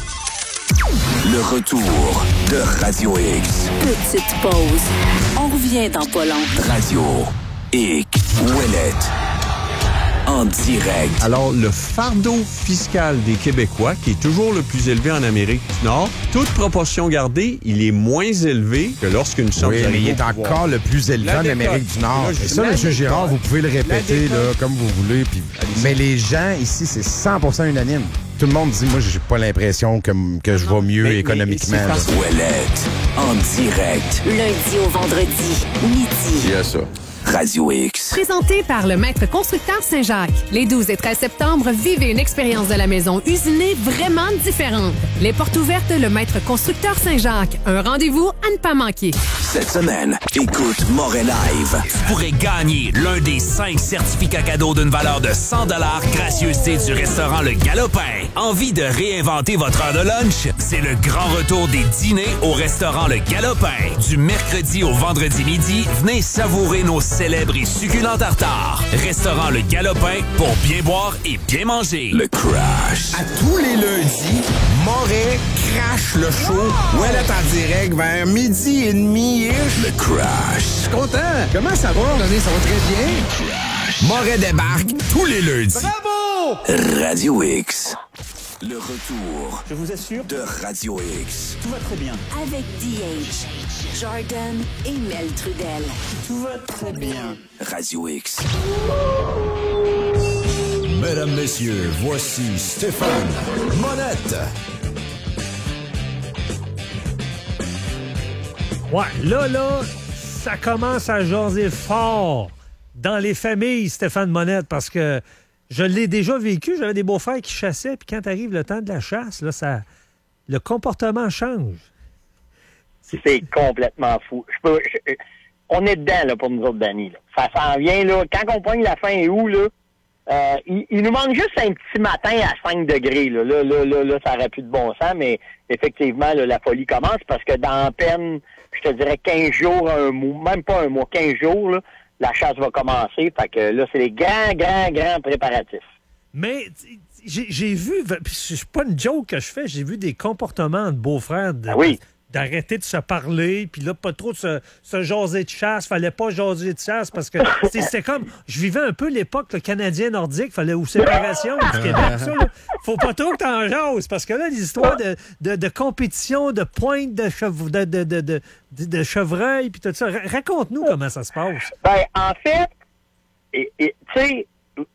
Speaker 3: Le retour de Radio X.
Speaker 4: Petite pause. On revient dans pas long.
Speaker 3: Radio X. Ouellette. En direct.
Speaker 14: Alors, le fardeau fiscal des Québécois, qui est toujours le plus élevé en Amérique du Nord, toute proportion gardée, il est moins élevé que lorsqu'une somme...
Speaker 15: Oui, mais il est encore le plus élevé en Amérique du Nord. Et ça, M. Girard, vous pouvez le répéter là, comme vous voulez. Puis... Mais les gens ici, c'est cent pour cent unanime. Tout le monde dit, moi, j'ai pas l'impression que, que je vais mieux mais, économiquement.
Speaker 3: Mais Ouellette, en direct.
Speaker 4: Lundi au vendredi, midi.
Speaker 14: Il y a ça.
Speaker 3: Radio X.
Speaker 16: Présenté par le Maître Constructeur Saint-Jacques. Les douze et treize septembre, vivez une expérience de la maison usinée vraiment différente. Les portes ouvertes, le Maître Constructeur Saint-Jacques. Un rendez-vous à ne pas manquer.
Speaker 3: Cette semaine, écoute Moret Live.
Speaker 17: Tu pourrais gagner l'un des cinq certificats cadeaux d'une valeur de cent dollars gracieuseté du restaurant Le Galopin. Envie de réinventer votre heure de lunch? C'est le grand retour des dîners au restaurant Le Galopin. Du mercredi au vendredi midi, venez savourer nos célèbre et succulent tartare. Restaurant Le Galopin pour bien boire et bien manger.
Speaker 3: Le Crash.
Speaker 15: À tous les lundis, Moret crache le show. Ouellette en direct vers midi et demi-ish.
Speaker 3: Le Crash.
Speaker 15: Je suis content. Comment ça va? René, ça va très bien.
Speaker 3: Le Crash.
Speaker 15: Moret débarque tous les lundis.
Speaker 3: Bravo! Radio X. Le retour.
Speaker 18: Je vous assure.
Speaker 3: De Radio X.
Speaker 18: Tout va très bien.
Speaker 4: Avec D H, Jordan et Mel Trudel.
Speaker 18: Tout va très bien.
Speaker 3: Radio X.
Speaker 19: Mesdames, messieurs, voici Stéphane Monette.
Speaker 10: Ouais, là, là, ça commence à jaser fort dans les familles, Stéphane Monette, parce que je l'ai déjà vécu. J'avais des beaux-frères qui chassaient, puis quand arrive le temps de la chasse, là, ça, le comportement change.
Speaker 20: C'est complètement fou. Je peux, je, on est dedans là, pour nous autres, Danny. Là. Ça s'en vient. Là. Quand on pogne la fin août, là, euh, il, il nous manque juste un petit matin à cinq degrés. Là, là, là, là, là ça n'aurait plus de bon sens, mais effectivement, là, la folie commence parce que dans à peine, je te dirais quinze jours, un mois, même pas un mois, quinze jours, là, la chasse va commencer. Fait que là, c'est les grands, grands, grands préparatifs.
Speaker 10: Mais j'ai, j'ai vu, puis c'est pas une joke que je fais, j'ai vu des comportements de beaux-frères de,
Speaker 20: ah oui.
Speaker 10: d'arrêter de se parler, puis là, pas trop de se, se jaser de chasse. Fallait pas jaser de chasse parce que c'était comme... Je vivais un peu l'époque le Canadien nordique, fallait ou séparation du Québec. Ça, là, faut pas trop que t'en jases, parce que là, les histoires de, de, de compétition, de pointe de, chev... de, de, de, de, de chevreuil, puis tout ça. Raconte-nous comment ça se passe.
Speaker 20: Ben, en fait, tu sais,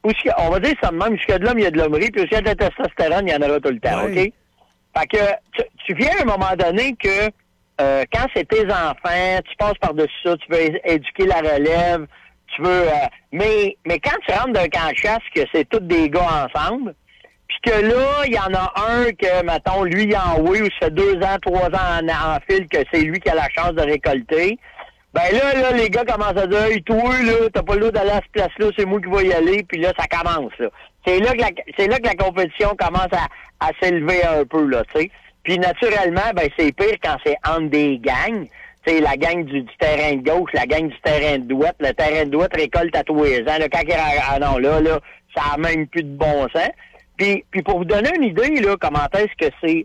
Speaker 20: on va dire ça de même, jusqu'à de l'homme, il y a de l'hommerie, puis aussi il y a de la testostérone, il y en aura tout le temps, oui. OK? Fait que tu, tu viens à un moment donné que euh, quand c'est tes enfants, tu passes par-dessus ça, tu veux é- éduquer la relève, tu veux... Euh, mais, mais quand tu rentres d'un camp de chasse, que c'est tous des gars ensemble, puis que là, il y en a un que, mettons, lui, il en oui, ou ça fait deux ans, trois ans en, en fil que c'est lui qui a la chance de récolter, ben là, là, les gars commencent à dire « Hey, toi, là, t'as pas le droit d'aller à cette place-là, c'est moi qui vais y aller », puis là, ça commence, là. C'est là que la, c'est là que la compétition commence à, à s'élever un peu, là, tu sais. Puis naturellement, ben c'est pire quand c'est entre des gangs. Tu sais, la gang du, du terrain de gauche, la gang du terrain de droite. Le terrain de droite récolte à tous les ans. Là, quand il ah non, là, là, ça a même plus de bon sens. Puis, puis pour vous donner une idée, là, comment est-ce que c'est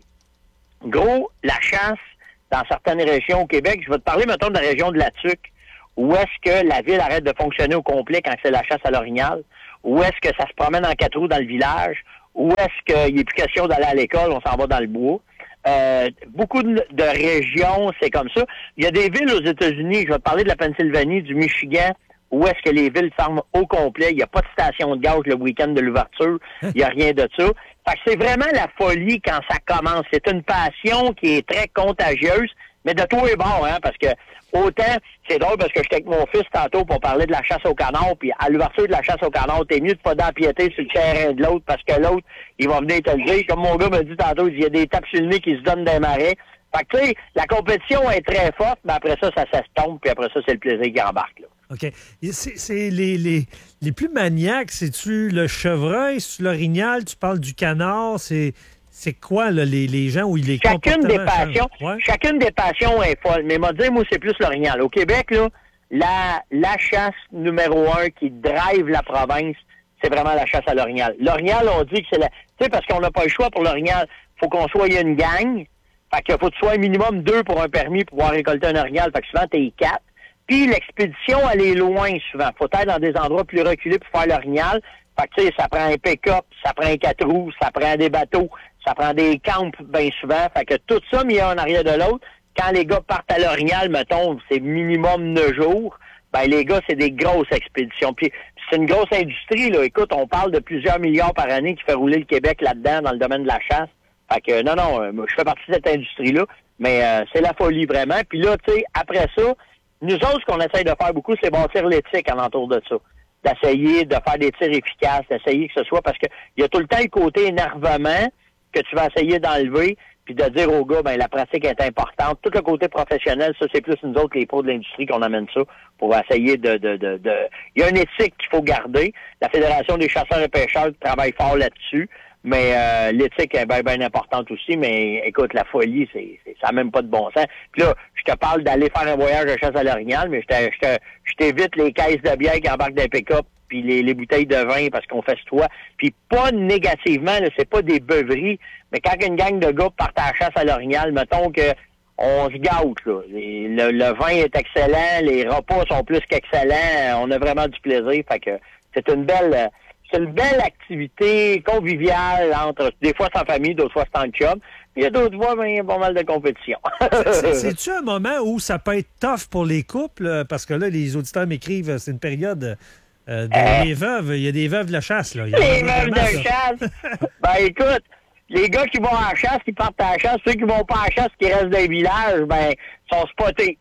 Speaker 20: gros, la chasse dans certaines régions au Québec, je vais te parler, mettons, de la région de la Tuque, où est-ce que la ville arrête de fonctionner au complet quand c'est la chasse à l'orignal. Où est-ce que ça se promène en quatre roues dans le village? Où est-ce qu'il n'est plus question d'aller à l'école? On s'en va dans le bois. Euh, beaucoup de, de régions, c'est comme ça. Il y a des villes aux États-Unis, je vais te parler de la Pennsylvanie, du Michigan, où est-ce que les villes ferment au complet. Il n'y a pas de station de gaz le week-end de l'ouverture. Il n'y a rien de ça. Fait que c'est vraiment la folie quand ça commence. C'est une passion qui est très contagieuse, mais de tous les bords, hein, parce que autant, c'est drôle parce que j'étais avec mon fils tantôt pour parler de la chasse au canard, puis à l'ouverture de la chasse au canard, t'es mieux de pas d'empiéter sur le terrain de l'autre parce que l'autre, il va venir te le dire. Comme mon gars m'a dit tantôt, il y a des tapes sur le nez qui se donnent des marais. Fait que tu sais, la compétition est très forte, mais après ça, ça s'estompe, puis après ça, c'est le plaisir qui embarque, là.
Speaker 10: OK. C'est, c'est les, les, les plus maniaques, c'est-tu le chevreuil, c'est-tu l'orignal, tu parles du canard, c'est... C'est quoi, là, les, les gens où il est
Speaker 20: Chacune des passions, ouais. chacune des passions est folle. Mais m'a dit, moi, c'est plus l'orignal. Au Québec, là, la, la chasse numéro un qui drive la province, c'est vraiment la chasse à l'orignal. L'orignal, on dit que c'est la... Tu sais, parce qu'on n'a pas le choix pour l'orignal. Faut qu'on soit une gang. Fait qu'il faut que tu sois un minimum deux pour un permis pour pouvoir récolter un orignal. Fait que souvent, t'es quatre. Puis l'expédition, elle est loin, souvent. Faut être dans des endroits plus reculés pour faire l'orignal. Fait que, tu sais, ça prend un pick-up, ça prend un quatre roues, ça prend des bateaux, ça prend des camps bien souvent. Fait que tout ça mis un en arrière de l'autre. Quand les gars partent à l'orignal, mettons, c'est minimum neuf jours. Ben, les gars, c'est des grosses expéditions. Puis, c'est une grosse industrie, là. Écoute, on parle de plusieurs milliards par année qui fait rouler le Québec là-dedans dans le domaine de la chasse. Fait que, non, non, je fais partie de cette industrie-là. Mais euh, c'est la folie, vraiment. Puis là, tu sais, après ça, nous autres, ce qu'on essaye de faire beaucoup, c'est bâtir l'éthique alentour de ça. D'essayer de faire des tirs efficaces, d'essayer que ce soit, parce que il y a tout le temps le côté énervement que tu vas essayer d'enlever, puis de dire aux gars, ben la pratique est importante. Tout le côté professionnel, ça, c'est plus nous autres, les pros de l'industrie, qu'on amène ça pour essayer de... de, de, de... Il y a une éthique qu'il faut garder. La Fédération des chasseurs et pêcheurs travaille fort là-dessus, mais euh, l'éthique est bien, bien importante aussi. Mais écoute, la folie, c'est, c'est ça n'a même pas de bon sens. Puis là, je te parle d'aller faire un voyage de chasse à l'orignal, mais je, te, je, te, je t'évite les caisses de bière qui embarquent d'un pick-up, puis les, les bouteilles de vin parce qu'on fait toi. Puis pas négativement, là, c'est pas des beuveries, mais quand une gang de gars partent à la chasse à l'orignal, mettons que on se gâte, là. Les, le, le vin est excellent, les repas sont plus qu'excellents, on a vraiment du plaisir. Fait que c'est une belle... C'est une belle activité conviviale entre, des fois c'est en famille, d'autres fois c'est en chum. Il y a d'autres fois, mais il y a pas mal de compétition.
Speaker 10: c'est, c'est-tu un moment où ça peut être tough pour les couples? Parce que là, les auditeurs m'écrivent, c'est une période euh, de euh, les veuves. Il y a des veuves de la chasse, là. Il y a
Speaker 20: les veuves de ça. Chasse? Ben écoute, les gars qui vont à la chasse, qui partent à la chasse, ceux qui vont pas à la chasse, qui restent dans les villages, ben, sont spotés.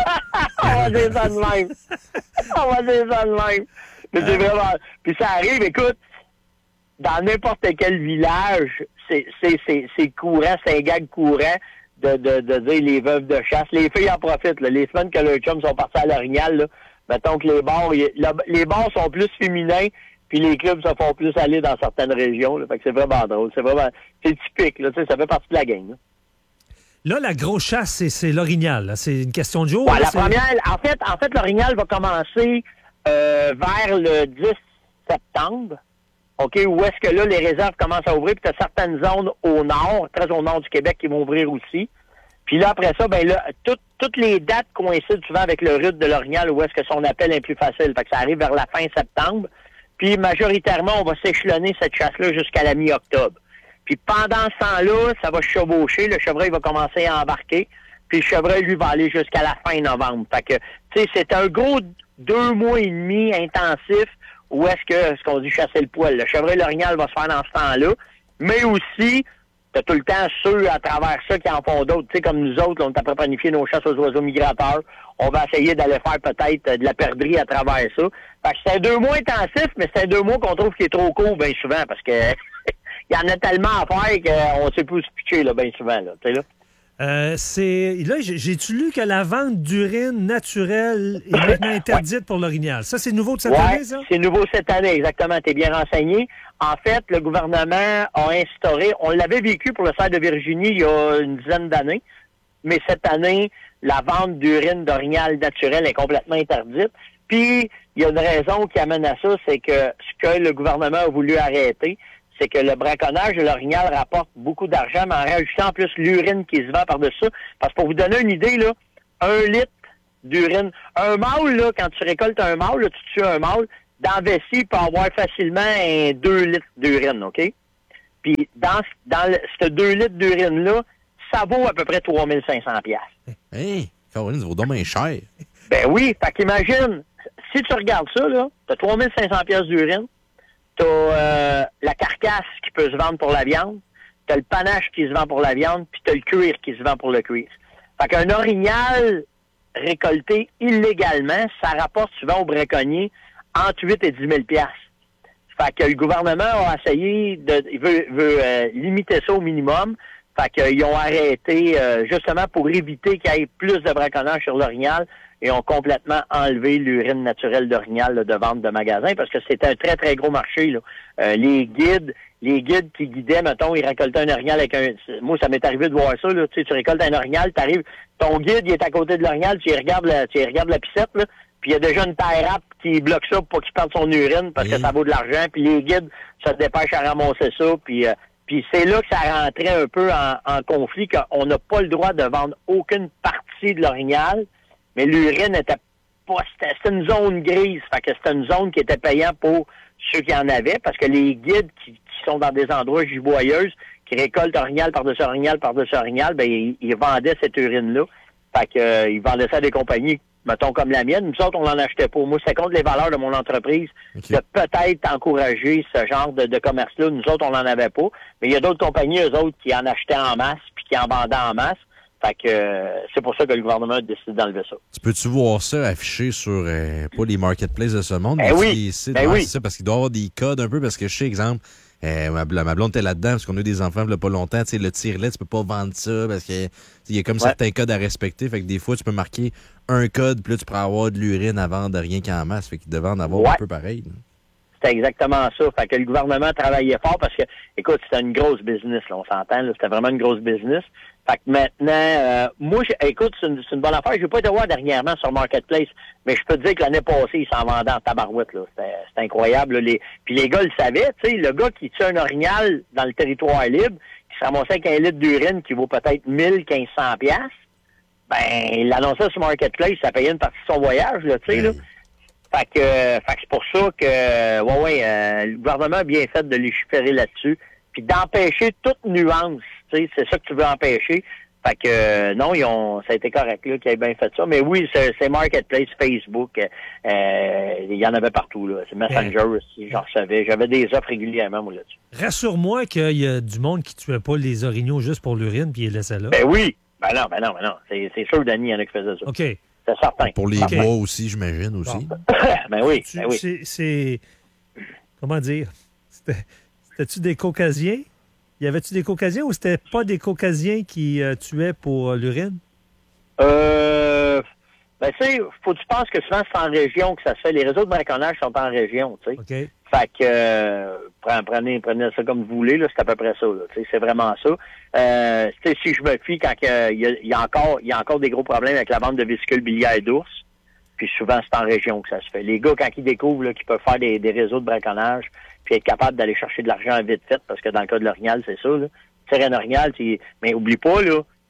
Speaker 20: On va dire ça de même. On va dire ça de même. Mais c'est vraiment... Puis ça arrive, écoute, dans n'importe quel village, c'est, c'est, c'est, c'est courant, c'est un gag courant de, de, de dire les veuves de chasse. Les filles en profitent, là. Les semaines que leurs chums sont partis à l'orignal, là, mettons que les bars, y, la, les bars sont plus féminins, puis les clubs se font plus aller dans certaines régions, là. Fait que c'est vraiment drôle. C'est vraiment... C'est typique, là. Tu sais, ça fait partie de la gang, là.
Speaker 10: Là, la grosse chasse, c'est, c'est l'orignal, là. C'est une question de jour.
Speaker 20: Ouais,
Speaker 10: là,
Speaker 20: la
Speaker 10: c'est...
Speaker 20: première... En fait, en fait, l'orignal va commencer... Euh, vers le dix septembre, OK, où est-ce que là, les réserves commencent à ouvrir, puis tu as certaines zones au nord, très au nord du Québec, qui vont ouvrir aussi. Puis là, après ça, ben là, tout, toutes les dates coïncident souvent avec le rut de l'Orignal où est-ce que son appel est plus facile. Fait que ça arrive vers la fin septembre. Puis majoritairement, on va s'échelonner cette chasse-là jusqu'à la mi-octobre. Puis pendant ce temps-là, ça va chevaucher. Le chevreuil va commencer à embarquer. Puis le chevreuil, lui, va aller jusqu'à la fin novembre. Fait que, tu sais, c'est un gros deux mois et demi intensif où est-ce que, ce qu'on dit, chasser le poil. Le chevreuil l'orignal va se faire dans ce temps-là. Mais aussi, t'as tout le temps ceux à travers ça qui en font d'autres. Tu sais, comme nous autres, là, on est après planifier nos chasses aux oiseaux migrateurs. On va essayer d'aller faire peut-être de la perdrix à travers ça. Fait que c'est un deux mois intensif, mais c'est un deux mois qu'on trouve qui est trop court bien souvent parce que il y en a tellement à faire qu'on ne sait plus où se pitcher là, bien souvent. Là, tu sais, là.
Speaker 10: Euh, c'est là j'ai- j'ai-tu lu que la vente d'urine naturelle est maintenant interdite pour l'orignal. Ça, c'est nouveau de cette
Speaker 20: Ouais,
Speaker 10: année, ça?
Speaker 20: c'est nouveau cette année, exactement. T'es bien renseigné. En fait, le gouvernement a instauré, on l'avait vécu pour le cerf de Virginie il y a une dizaine d'années, mais cette année, la vente d'urine d'orignal naturelle est complètement interdite. Puis, il y a une raison qui amène à ça, c'est que ce que le gouvernement a voulu arrêter, c'est que le braconnage de l'orignal rapporte beaucoup d'argent, mais en rajoutant en plus l'urine qui se vend par-dessus ça. Parce que pour vous donner une idée, là, un litre d'urine. Un mâle, là, quand tu récoltes un mâle, là, tu tues un mâle, dans la vessie, il peut avoir facilement un deux litres d'urine, OK? Puis dans, dans le, ce deux litres d'urine-là, ça vaut à peu près trois mille cinq cents piastres.
Speaker 12: Hey, Caroline, ça vaut donc bien cher.
Speaker 20: Ben oui, fait qu'imagine, si tu regardes ça, là, t'as trois mille cinq cents piastres d'urine, t'as euh, la carcasse qui peut se vendre pour la viande, t'as le panache qui se vend pour la viande, puis t'as le cuir qui se vend pour le cuir. Fait qu'un orignal récolté illégalement, ça rapporte souvent aux braconniers entre huit et dix mille piastres. Fait que le gouvernement a essayé de, il veut, veut euh, limiter ça au minimum. Fait qu'ils ont arrêté, euh, justement pour éviter qu'il y ait plus de braconnage sur l'orignal, et ont complètement enlevé l'urine naturelle d'orignal là, de vente de magasins, parce que c'était un très, très gros marché. Là. Euh, les guides, les guides qui guidaient, mettons, ils récoltaient un orignal avec un... Moi, ça m'est arrivé de voir ça, là. Tu sais, tu récoltes un orignal, t'arrives, ton guide, il est à côté de l'orignal, tu y regardes la, tu y regardes la piscette, là, puis il y a déjà une taille rap qui bloque ça pour pas qu'il perde son urine, parce que ça vaut de l'argent, puis les guides se dépêchent à ramasser ça, puis... Euh, Puis c'est là que ça rentrait un peu en, en conflit, qu'on n'a pas le droit de vendre aucune partie de l'orignal, mais l'urine était pas, c'était, c'était une zone grise, fait que c'était une zone qui était payante pour ceux qui en avaient, parce que les guides qui, qui sont dans des endroits giboyeuses, qui récoltent orignal par-dessus orignal par-dessus orignal, ben ils, ils vendaient cette urine-là, fait que euh, ils vendaient ça à des compagnies, mettons comme la mienne. Nous autres, on n'en achetait pas. Moi, c'est contre les valeurs de mon entreprise okay. de peut-être encourager ce genre de, de commerce-là. Nous autres, on n'en avait pas. Mais il y a d'autres compagnies, eux autres, qui en achetaient en masse puis qui en vendaient en masse. Fait que euh, c'est pour ça que le gouvernement a décidé d'enlever ça.
Speaker 12: Tu peux-tu voir ça affiché sur, euh, pas les marketplaces de ce monde,
Speaker 20: ben
Speaker 12: mais
Speaker 20: oui.
Speaker 12: les sites?
Speaker 20: Ben
Speaker 12: ouais,
Speaker 20: oui.
Speaker 12: C'est ça, parce qu'il doit y avoir des codes un peu, parce que je sais, exemple, Euh, ma, ma blonde était là-dedans parce qu'on a eu des enfants il n'y a pas longtemps. Tu sais, le tire-lait, tu peux pas vendre ça parce que il y a comme ouais. certains codes à respecter. Fait que des fois, tu peux marquer un code, puis là, tu pourrais avoir de l'urine à vendre rien qu'en masse. Fait qu'il devait en avoir
Speaker 20: ouais.
Speaker 12: un peu pareil. Là.
Speaker 20: C'était exactement ça. Fait que le gouvernement travaillait fort parce que, écoute, c'était une grosse business, là, on s'entend, là, c'était vraiment une grosse business. Fait que maintenant, euh, moi, écoute, c'est une, c'est une bonne affaire. Je n'ai pas été voir dernièrement sur Marketplace, mais je peux te dire que l'année passée, ils s'en vendaient en tabarouette, là. C'était, c'était incroyable, là. Les, puis les gars le savaient, tu sais, le gars qui tue un orignal dans le territoire libre, qui se ramassait avec un litre d'urine qui vaut peut-être mille, quinze cents piastres, ben, il l'annonçait sur Marketplace, ça payait une partie de son voyage, là, tu sais, là. Fait que, euh, fait que c'est pour ça que, ouais, ouais, euh, le gouvernement a bien fait de légiférer là-dessus, puis d'empêcher toute nuance. Tu sais, c'est ça que tu veux empêcher. Fait que, euh, non, ils ont, ça a été correct, là, qu'ils aient bien fait ça. Mais oui, c'est, c'est Marketplace, Facebook, euh, il y en avait partout, là. C'est Messenger aussi, j'en recevais. J'avais des offres régulièrement, moi, là-dessus.
Speaker 10: Rassure-moi qu'il y a du monde qui tuait pas les orignaux juste pour l'urine, puis ils les laissaient là.
Speaker 20: Ben oui! Ben non, ben non, ben non. C'est, c'est sûr, Danny, il y en a qui faisaient ça.
Speaker 10: OK.
Speaker 20: C'est certain.
Speaker 12: Pour les
Speaker 20: okay.
Speaker 12: bois aussi, j'imagine, aussi.
Speaker 20: Bon. ben oui,
Speaker 10: tu,
Speaker 20: ben oui.
Speaker 10: C'est, c'est... Comment dire? C'était, c'était-tu des Caucasiens? Y avait-tu des Caucasiens ou c'était pas des Caucasiens qui euh, tuaient pour euh, l'urine?
Speaker 20: Euh... Ben, tu sais, faut que tu penses que souvent, c'est en région que ça se fait. Les réseaux de braconnage sont en région, tu sais.
Speaker 10: OK.
Speaker 20: Fait que, euh, prenez, prenez ça comme vous voulez, là, c'est à peu près ça, là. Tu sais, c'est vraiment ça. Euh, tu sais, si je me fie quand il euh, y, a, y a encore, il y a encore des gros problèmes avec la vente de vésicules biliaires d'ours, puis souvent, c'est en région que ça se fait. Les gars, quand ils découvrent, là, qu'ils peuvent faire des, des réseaux de braconnage, puis être capable d'aller chercher de l'argent vite fait, parce que dans le cas de l'orignal, c'est ça, là. Tu tires un orignal, tu... mais oublie pas, là,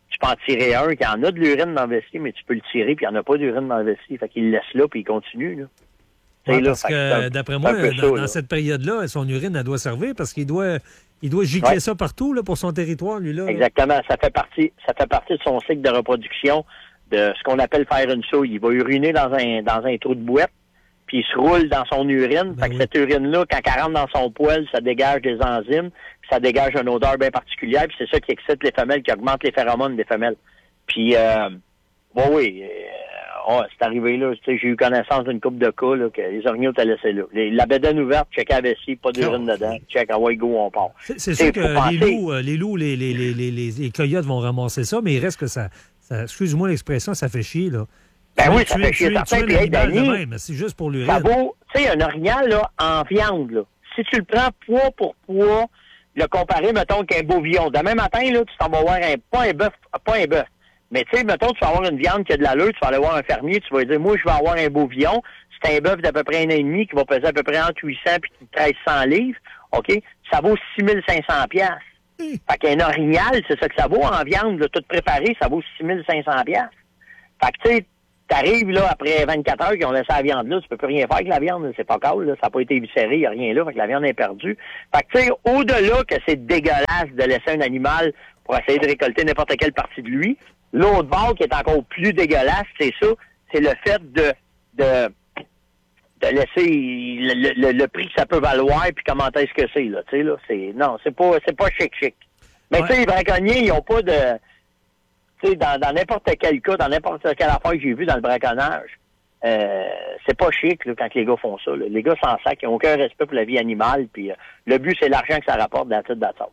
Speaker 20: tu peux en tirer un qui en a de l'urine dans la vessie, mais tu peux le tirer, puis il n'y en a pas d'urine dans la vessie. Fait qu'il le laisse là, puis il continue. Là.
Speaker 10: Ouais,
Speaker 20: là,
Speaker 10: parce que, d'après moi, dans, ça, dans cette période-là, son urine, elle doit servir parce qu'il doit, il doit gicler ouais. ça partout là, pour son territoire, lui. Là.
Speaker 20: Exactement. Ça fait partie ça fait partie de son cycle de reproduction, de ce qu'on appelle faire une souille. Il va uriner dans un dans un trou de boîte, puis il se roule dans son urine. Ben fait oui. que cette urine-là, quand elle rentre dans son poil, ça dégage des enzymes, puis ça dégage une odeur bien particulière, puis c'est ça qui excite les femelles, qui augmente les phéromones des femelles. Puis, euh, bon, oui, euh, oh, c'est arrivé là, tu sais, j'ai eu connaissance d'une couple de cas, là, que les orignaux t'ont laissé là. Les, la bédaine ouverte, check à la vessie, pas d'urine oh. dedans, check, ah ouais, go, on part.
Speaker 10: C'est, c'est sûr que les loups, euh, les loups, les, les, les, les, les, les coyotes vont ramasser ça, mais il reste que ça, ça excuse-moi l'expression, ça fait chier, là.
Speaker 20: Ben oui, ça fait chier, ça fait chier, Danny.
Speaker 10: C'est juste pour l'urine.
Speaker 20: Ça vaut, tu sais, un orignal, là, en viande, là, si tu le prends poids pour poids, le comparer, mettons, qu'un bovion. Demain matin, là, tu t'en vas voir un, pas un bœuf, pas un bœuf. Mais tu sais, mettons, tu vas avoir une viande qui a de l'allure, tu vas aller voir un fermier, tu vas lui dire, moi, je vais avoir un bovion. C'est un bœuf d'à peu près un an et demi qui va peser à peu près entre huit cents et treize cents livres. OK? Ça vaut six mille cinq cents piastres. Mm. Fait qu'un orignal, c'est ça que ça vaut en viande, là, tout préparé, ça vaut six mille cinq cents piastres. Fait que, tu sais, t'arrives, là, après vingt-quatre heures qu'ils ont laissé la viande là, tu peux plus rien faire avec la viande, c'est pas calme, là, ça n'a pas été viscéré, il n'y a rien là, fait que la viande est perdue. Fait que, tu sais, au-delà que c'est dégueulasse de laisser un animal pour essayer de récolter n'importe quelle partie de lui, l'autre bord qui est encore plus dégueulasse, c'est ça, c'est le fait de, de, de laisser le, le, le prix que ça peut valoir, puis comment est-ce que c'est, là, tu sais, là, c'est, non, c'est pas, c'est pas chic-chic. Mais ouais. tu sais, les braconniers, ils ont pas de, tu sais, dans, dans n'importe quel cas, dans n'importe quelle affaire que j'ai vue dans le braconnage, euh, c'est pas chic, là, quand les gars font ça, là. Les gars s'en sacent, ils n'ont aucun respect pour la vie animale, puis euh, le but, c'est l'argent que ça rapporte dans la tête d'attente.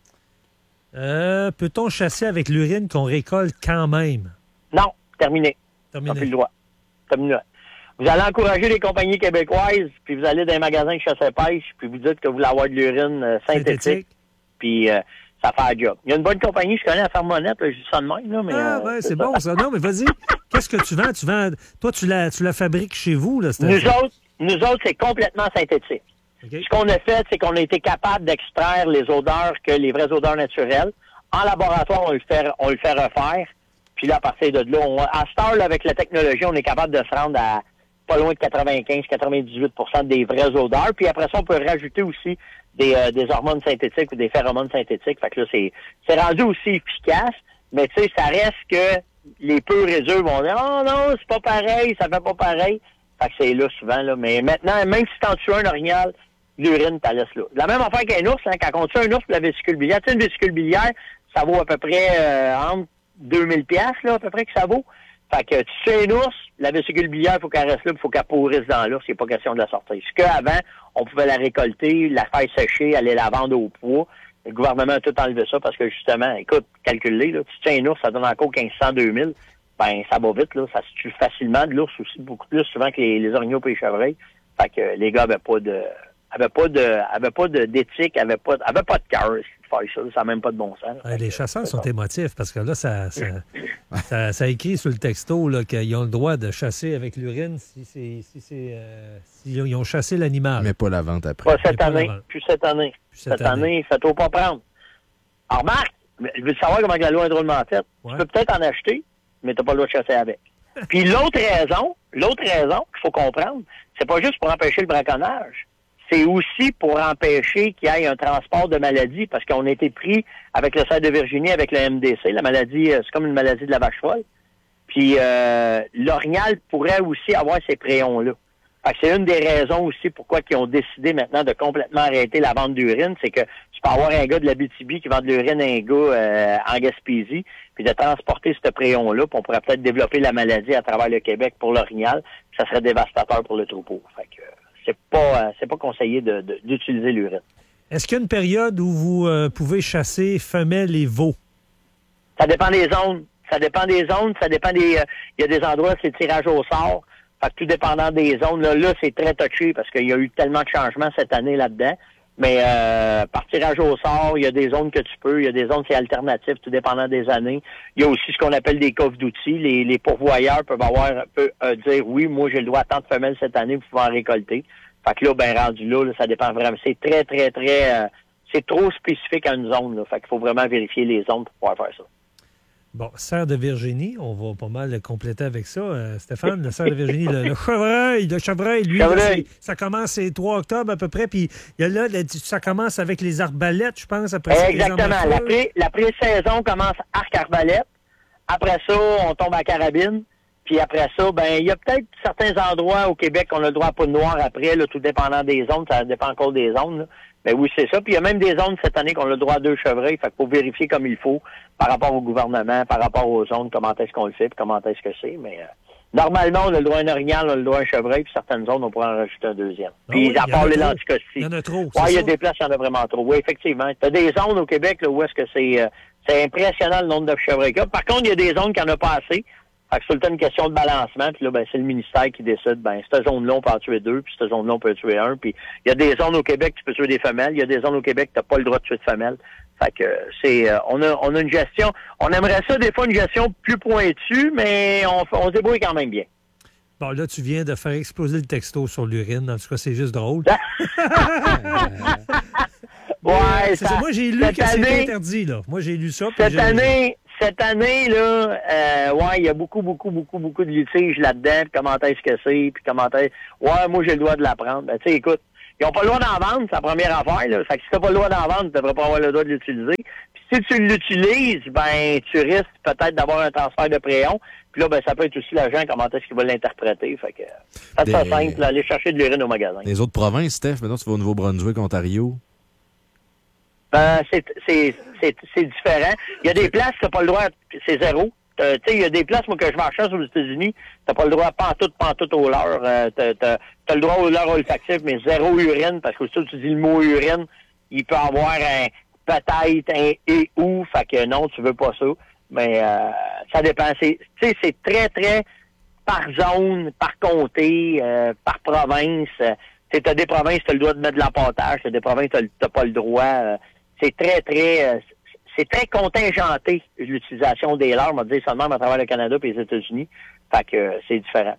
Speaker 10: Euh, peut-on chasser avec l'urine qu'on récolte quand même?
Speaker 20: Non, terminé.
Speaker 10: Terminé.
Speaker 20: T'as plus le droit. Terminé. Vous allez encourager les compagnies québécoises, puis vous allez dans les magasins de chasse et pêche, puis vous dites que vous voulez avoir de l'urine euh, synthétique, synthétique. Puis euh, ça fait un job. Il y a une bonne compagnie, je connais à Fermonette, je dis ça de même, là, mais...
Speaker 10: Ah, ouais, euh, c'est, c'est bon, ça. Non, mais vas-y. Qu'est-ce que tu vends? Tu vends... Toi, tu la, tu la fabriques chez vous, là?
Speaker 20: Nous autres, nous autres, c'est complètement synthétique. Okay. Ce qu'on a fait, c'est qu'on a été capable d'extraire les odeurs, que les vraies odeurs naturelles. En laboratoire, on le fait, on le fait refaire. Puis là, à partir de là, on, à cette heure, là, avec la technologie, on est capable de se rendre à pas loin de quatre-vingt-quinze à quatre-vingt-dix-huit pour cent des vraies odeurs. Puis après ça, on peut rajouter aussi des, euh, des hormones synthétiques ou des phéromones synthétiques. Fait que là, c'est, c'est rendu aussi efficace. Mais tu sais, ça reste que les peu réserves vont dire « Oh non, c'est pas pareil, ça fait pas pareil. » Fait que c'est là souvent, là. Mais maintenant, même si t'en tues un orignal, l'urine, t'as laisse là. La même affaire qu'un ours, hein, quand on tue un ours pour la vésicule biliaire, tu sais, une vésicule biliaire, ça vaut à peu près euh, entre deux mille piastres, là, à peu près que ça vaut. Fait que tu tues un ours, la vésicule biliaire, il faut qu'elle reste là, il faut qu'elle pourrisse dans l'ours, c'est pas question de la sortir. Ce qu'avant, on pouvait la récolter, la faire sécher, aller la vendre au poids. Le gouvernement a tout enlevé ça parce que justement, écoute, calcule-les, là, tu tues un ours, ça donne encore quinze cents, deux mille. Ben, ça va vite, là, ça se tue facilement de l'ours aussi, beaucoup plus souvent que les, les orignaux et les chevreuils. Fait que les gars avaient pas de... avait pas de avait pas de d'éthique, avait pas avait pas de cœur de faire ça, ça n'a même pas de bon sens.
Speaker 10: Ouais, les chasseurs sont émotifs parce que là ça ça, ça, ça écrit sur le texto là, qu'ils ont le droit de chasser avec l'urine si c'est si c'est euh, s'ils ont chassé l'animal.
Speaker 12: Mais pas la vente après.
Speaker 20: Pas cette année, plus cette année. Plus cette, cette année, année fais-toi pas prendre. Alors Marc, je veux savoir comment la loi est drôlement faite. Ouais. Tu peux peut-être en acheter, mais tu n'as pas le droit de chasser avec. Puis l'autre raison, l'autre raison qu'il faut comprendre, c'est pas juste pour empêcher le braconnage. C'est aussi pour empêcher qu'il y ait un transport de maladies, parce qu'on a été pris avec le cerf de Virginie, avec le M D C. La maladie, c'est comme une maladie de la vache folle. Puis euh, l'orignal pourrait aussi avoir ces préons-là. Fait que c'est une des raisons aussi pourquoi ils ont décidé maintenant de complètement arrêter la vente d'urine. C'est que tu peux avoir un gars de l'Abitibi qui vend de l'urine à un gars euh, en Gaspésie, puis de transporter ce préon-là, puis on pourrait peut-être développer la maladie à travers le Québec pour l'orignal, puis ça serait dévastateur pour le troupeau. Fait que c'est pas c'est pas conseillé de, de, d'utiliser l'urine.
Speaker 10: Est-ce qu'il y a une période où vous euh, pouvez chasser femelles et veaux?
Speaker 20: Ça dépend des zones. Ça dépend des zones, ça dépend des... Il euh, y a des endroits, c'est tirage au sort. Fait que tout dépendant des zones, là, là c'est très touché parce qu'il y a eu tellement de changements cette année là-dedans. Mais euh, par tirage au sort, il y a des zones que tu peux, il y a des zones c'est alternatif, tout dépendant des années. Il y a aussi ce qu'on appelle des coffres d'outils. Les, les pourvoyeurs peuvent avoir peut, euh, dire oui, moi j'ai le droit à tant de femelles cette année pour pouvoir en récolter. Fait que là, ben rendu là, là ça dépend vraiment. C'est très, très, très euh, c'est trop spécifique à une zone. Là. Fait qu'il faut vraiment vérifier les zones pour pouvoir faire ça.
Speaker 10: Bon, Serre de Virginie, on va pas mal le compléter avec ça. Euh, Stéphane, le Serre de Virginie, le, le chevreuil, le chevreuil, lui, là, ça commence le trois octobre à peu près, puis il y a là, ça commence avec les arbalètes, je pense, après ça.
Speaker 20: Exactement. La, pré, la pré-saison commence arc-arbalète. Après ça, on tombe à carabine. Puis après ça, ben il y a peut-être certains endroits au Québec qu'on a le droit à poudre noire après, là, tout dépendant des zones, ça dépend encore des zones. Là. Ben oui, c'est ça. Puis il y a même des zones cette année qu'on a le droit à deux chevreuils. Fait qu'il faut vérifier comme il faut par rapport au gouvernement, par rapport aux zones, comment est-ce qu'on le fait, puis comment est-ce que c'est. Mais euh, normalement, on a le droit à un orignal, on a le droit à un chevreuil, puis certaines zones, on pourrait en rajouter un deuxième. Puis
Speaker 10: ah oui,
Speaker 20: à part les lenticostis.
Speaker 10: Il y en a trop.
Speaker 20: Ouais, il y a des places, il y en a vraiment trop. Oui, effectivement. Il y a des zones au Québec là, où est-ce que c'est euh, c'est impressionnant le nombre de chevreuils qu'il y a. Par contre, il y a des zones qui en a pas assez. Fait que c'est tout le temps une question de balancement, puis là, ben, c'est le ministère qui décide, ben, cette zone-là, on peut en tuer deux, puis cette zone-là, on peut en tuer un, puis il y a des zones au Québec, tu peux tuer des femelles, il y a des zones au Québec, tu n'as pas le droit de tuer de femelles. Fait que c'est, euh, on a, on a une gestion, on aimerait ça, des fois, une gestion plus pointue, mais on, on se débrouille quand même bien.
Speaker 10: Bon, là, tu viens de faire exploser le texto sur l'urine, en tout cas, c'est juste drôle.
Speaker 20: ouais,
Speaker 10: ça, ça, moi, j'ai lu que c'était interdit, là. Moi, j'ai lu ça.
Speaker 20: Cette année... Cette année, là, euh, ouais, il y a beaucoup, beaucoup, beaucoup, beaucoup de litiges là-dedans, puis comment est-ce que c'est, puis comment est-ce... Ouais, moi, j'ai le droit de la prendre. Ben, tu sais, écoute, ils n'ont pas le droit d'en vendre, c'est la première affaire, là. Fait que si t'as pas le droit d'en vendre, tu devrais pas avoir le droit de l'utiliser. Puis si tu l'utilises, ben, tu risques peut-être d'avoir un transfert de préon. Puis là, ben, ça peut être aussi l'agent, comment est-ce qu'il va l'interpréter. Fait que, faites ça simple, là, aller chercher de l'urine au magasin.
Speaker 12: Les autres provinces, Steph, maintenant, tu vas au Nouveau-Brunswick, Ontario.
Speaker 20: Ben, c'est, c'est, c'est, c'est différent. Il y a des places, t'as pas le droit, c'est zéro. Tu sais, il y a des places, moi, que je marchais aux États-Unis, t'as pas le droit pantoute, pantoute au leurre. Euh, t'as, t'as, t'as le droit au leurre olfactif, mais zéro urine, parce que si tu dis le mot urine, il peut avoir un peut-être, un et ou, fait que non, tu veux pas ça. Mais euh, ça dépend. Tu sais, c'est très, très par zone, par comté, euh, par province. Tu as des provinces, tu as le droit de mettre de l'appontage, tu as des provinces, tu n'as pas le droit. Euh, c'est très, très... Euh, c'est très contingenté, l'utilisation des leurres, on va dire seulement à travers le Canada et les États-Unis. Fait que euh, c'est différent.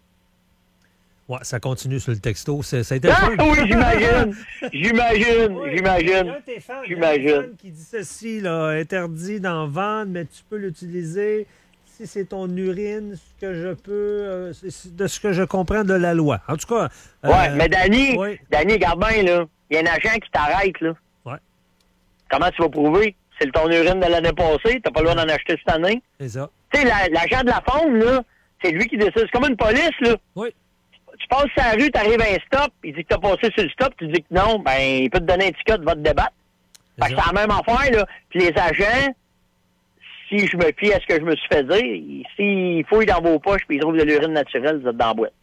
Speaker 10: Ouais, ça continue sur le texto. C'est, ça a été
Speaker 20: ah, oui, j'imagine. J'imagine.
Speaker 10: Oui,
Speaker 20: j'imagine.
Speaker 10: Il y a un de tes fans,
Speaker 20: j'imagine.
Speaker 10: Il y a un fan qui dit ceci, là, interdit d'en vendre, mais tu peux l'utiliser si c'est ton urine, ce que je peux, euh, de ce que je comprends de la loi. En tout cas...
Speaker 20: Euh, ouais, mais Danny,
Speaker 10: ouais.
Speaker 20: Danny, regarde bien, là. Il y a un agent qui t'arrête, là.
Speaker 10: Ouais.
Speaker 20: Comment tu vas prouver? C'est ton urine de l'année passée, t'as pas le droit d'en acheter cette année.
Speaker 10: C'est ça.
Speaker 20: Tu sais, la, l'agent de la faune, là, c'est lui qui décide. C'est comme une police, là.
Speaker 10: Oui.
Speaker 20: Tu passes sur la rue, t'arrives à un stop, il dit que t'as passé sur le stop, tu dis que non, ben, il peut te donner un ticket, va te débattre. Fait que c'est la même affaire, là. Puis les agents, si je me fie à ce que je me suis fait dire, s'ils fouillent dans vos poches puis ils trouvent de l'urine naturelle, vous êtes dans la boîte.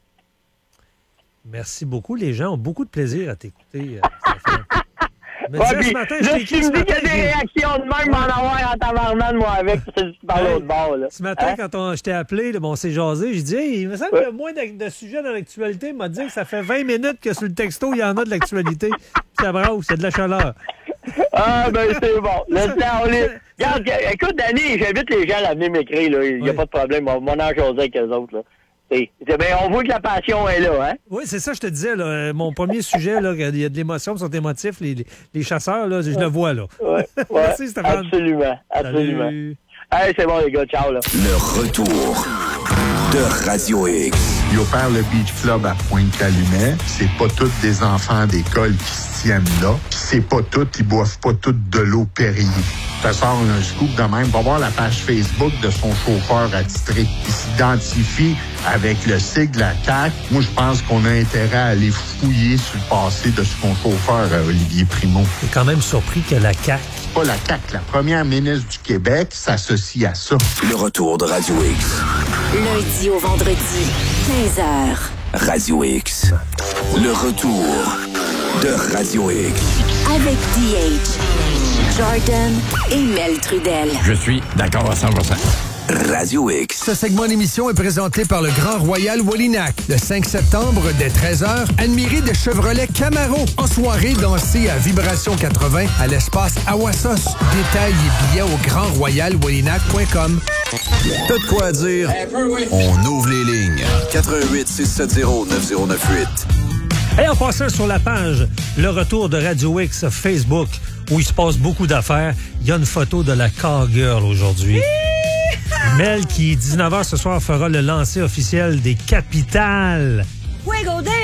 Speaker 10: Merci beaucoup. Les gens ont beaucoup de plaisir à t'écouter.
Speaker 20: Mais ouais, ce matin, là, tu me dis qu'il y a des réactions de même, m'en avoir en tabarnane, moi, avec, par l'autre bord, là.
Speaker 10: Ce matin,
Speaker 20: hein?
Speaker 10: quand on, je t'ai appelé, là, bon, on s'est jasé, j'ai dit, hey, il me semble ouais. qu'il y a moins de, de sujets dans l'actualité. Il m'a dit que ça fait vingt minutes que sur le texto, il y en a de l'actualité. Ça brasse, c'est de la chaleur.
Speaker 20: Ah, ben, c'est bon. Le temps, on les... Regarde, écoute, Danny, j'invite les gens à venir m'écrire, là. Il n'y a oui. pas de problème. On va en jaser avec eux autres, là. Et, ben, on voit que la passion est là, hein?
Speaker 10: Oui, c'est ça, je te disais, là, mon premier sujet, là, il y a de l'émotion, ils sont émotifs, les, les, les chasseurs, là, je ouais. le vois, là.
Speaker 20: Oui, ouais.
Speaker 10: Merci, Stéphane.
Speaker 20: Absolument, absolument.
Speaker 10: Salut.
Speaker 20: Hey, c'est bon, les gars, ciao, là.
Speaker 3: Le retour de Radio X.
Speaker 21: Il opère le Beach Club à Pointe-Calumet. C'est pas tous des enfants d'école qui se tiennent là. Pis c'est pas tous, ils boivent pas toutes de l'eau Perrier. Ça sort un scoop de même. Va voir la page Facebook de son chauffeur attitré. Il s'identifie avec le sigle à C A Q. Moi, je pense qu'on a intérêt à aller fouiller sur le passé de son chauffeur, Olivier Primo.
Speaker 10: Je suis quand même surpris que la C A Q...
Speaker 21: Pas la C A Q, la première ministre du Québec s'associe à ça.
Speaker 3: Le retour de Radio X.
Speaker 4: Lundi au vendredi, quinze heures.
Speaker 3: Radio X. Le retour de Radio X.
Speaker 4: Avec D H, Jordan et Mel Trudel.
Speaker 19: Je suis d'accord à cent pour cent.
Speaker 3: Radio X.
Speaker 13: Ce segment d'émission est présenté par le Grand Royal Wallinac. Le cinq septembre, dès treize heures, admirez de Chevrolet Camaro. En soirée, dansez à Vibration quatre-vingts à l'espace Awassos. Détails et billets au grand royal wallinac point com.
Speaker 19: T'as de quoi dire? On ouvre les lignes. quatre un huit, six sept zéro, neuf zéro neuf huit.
Speaker 10: Et en passant sur la page Le Retour de Radio X Facebook, où il se passe beaucoup d'affaires, il y a une photo de la Cowgirl aujourd'hui. Mel qui, dix-neuf heures ce soir, fera le lancer officiel des Capitales.
Speaker 1: Fuego Day!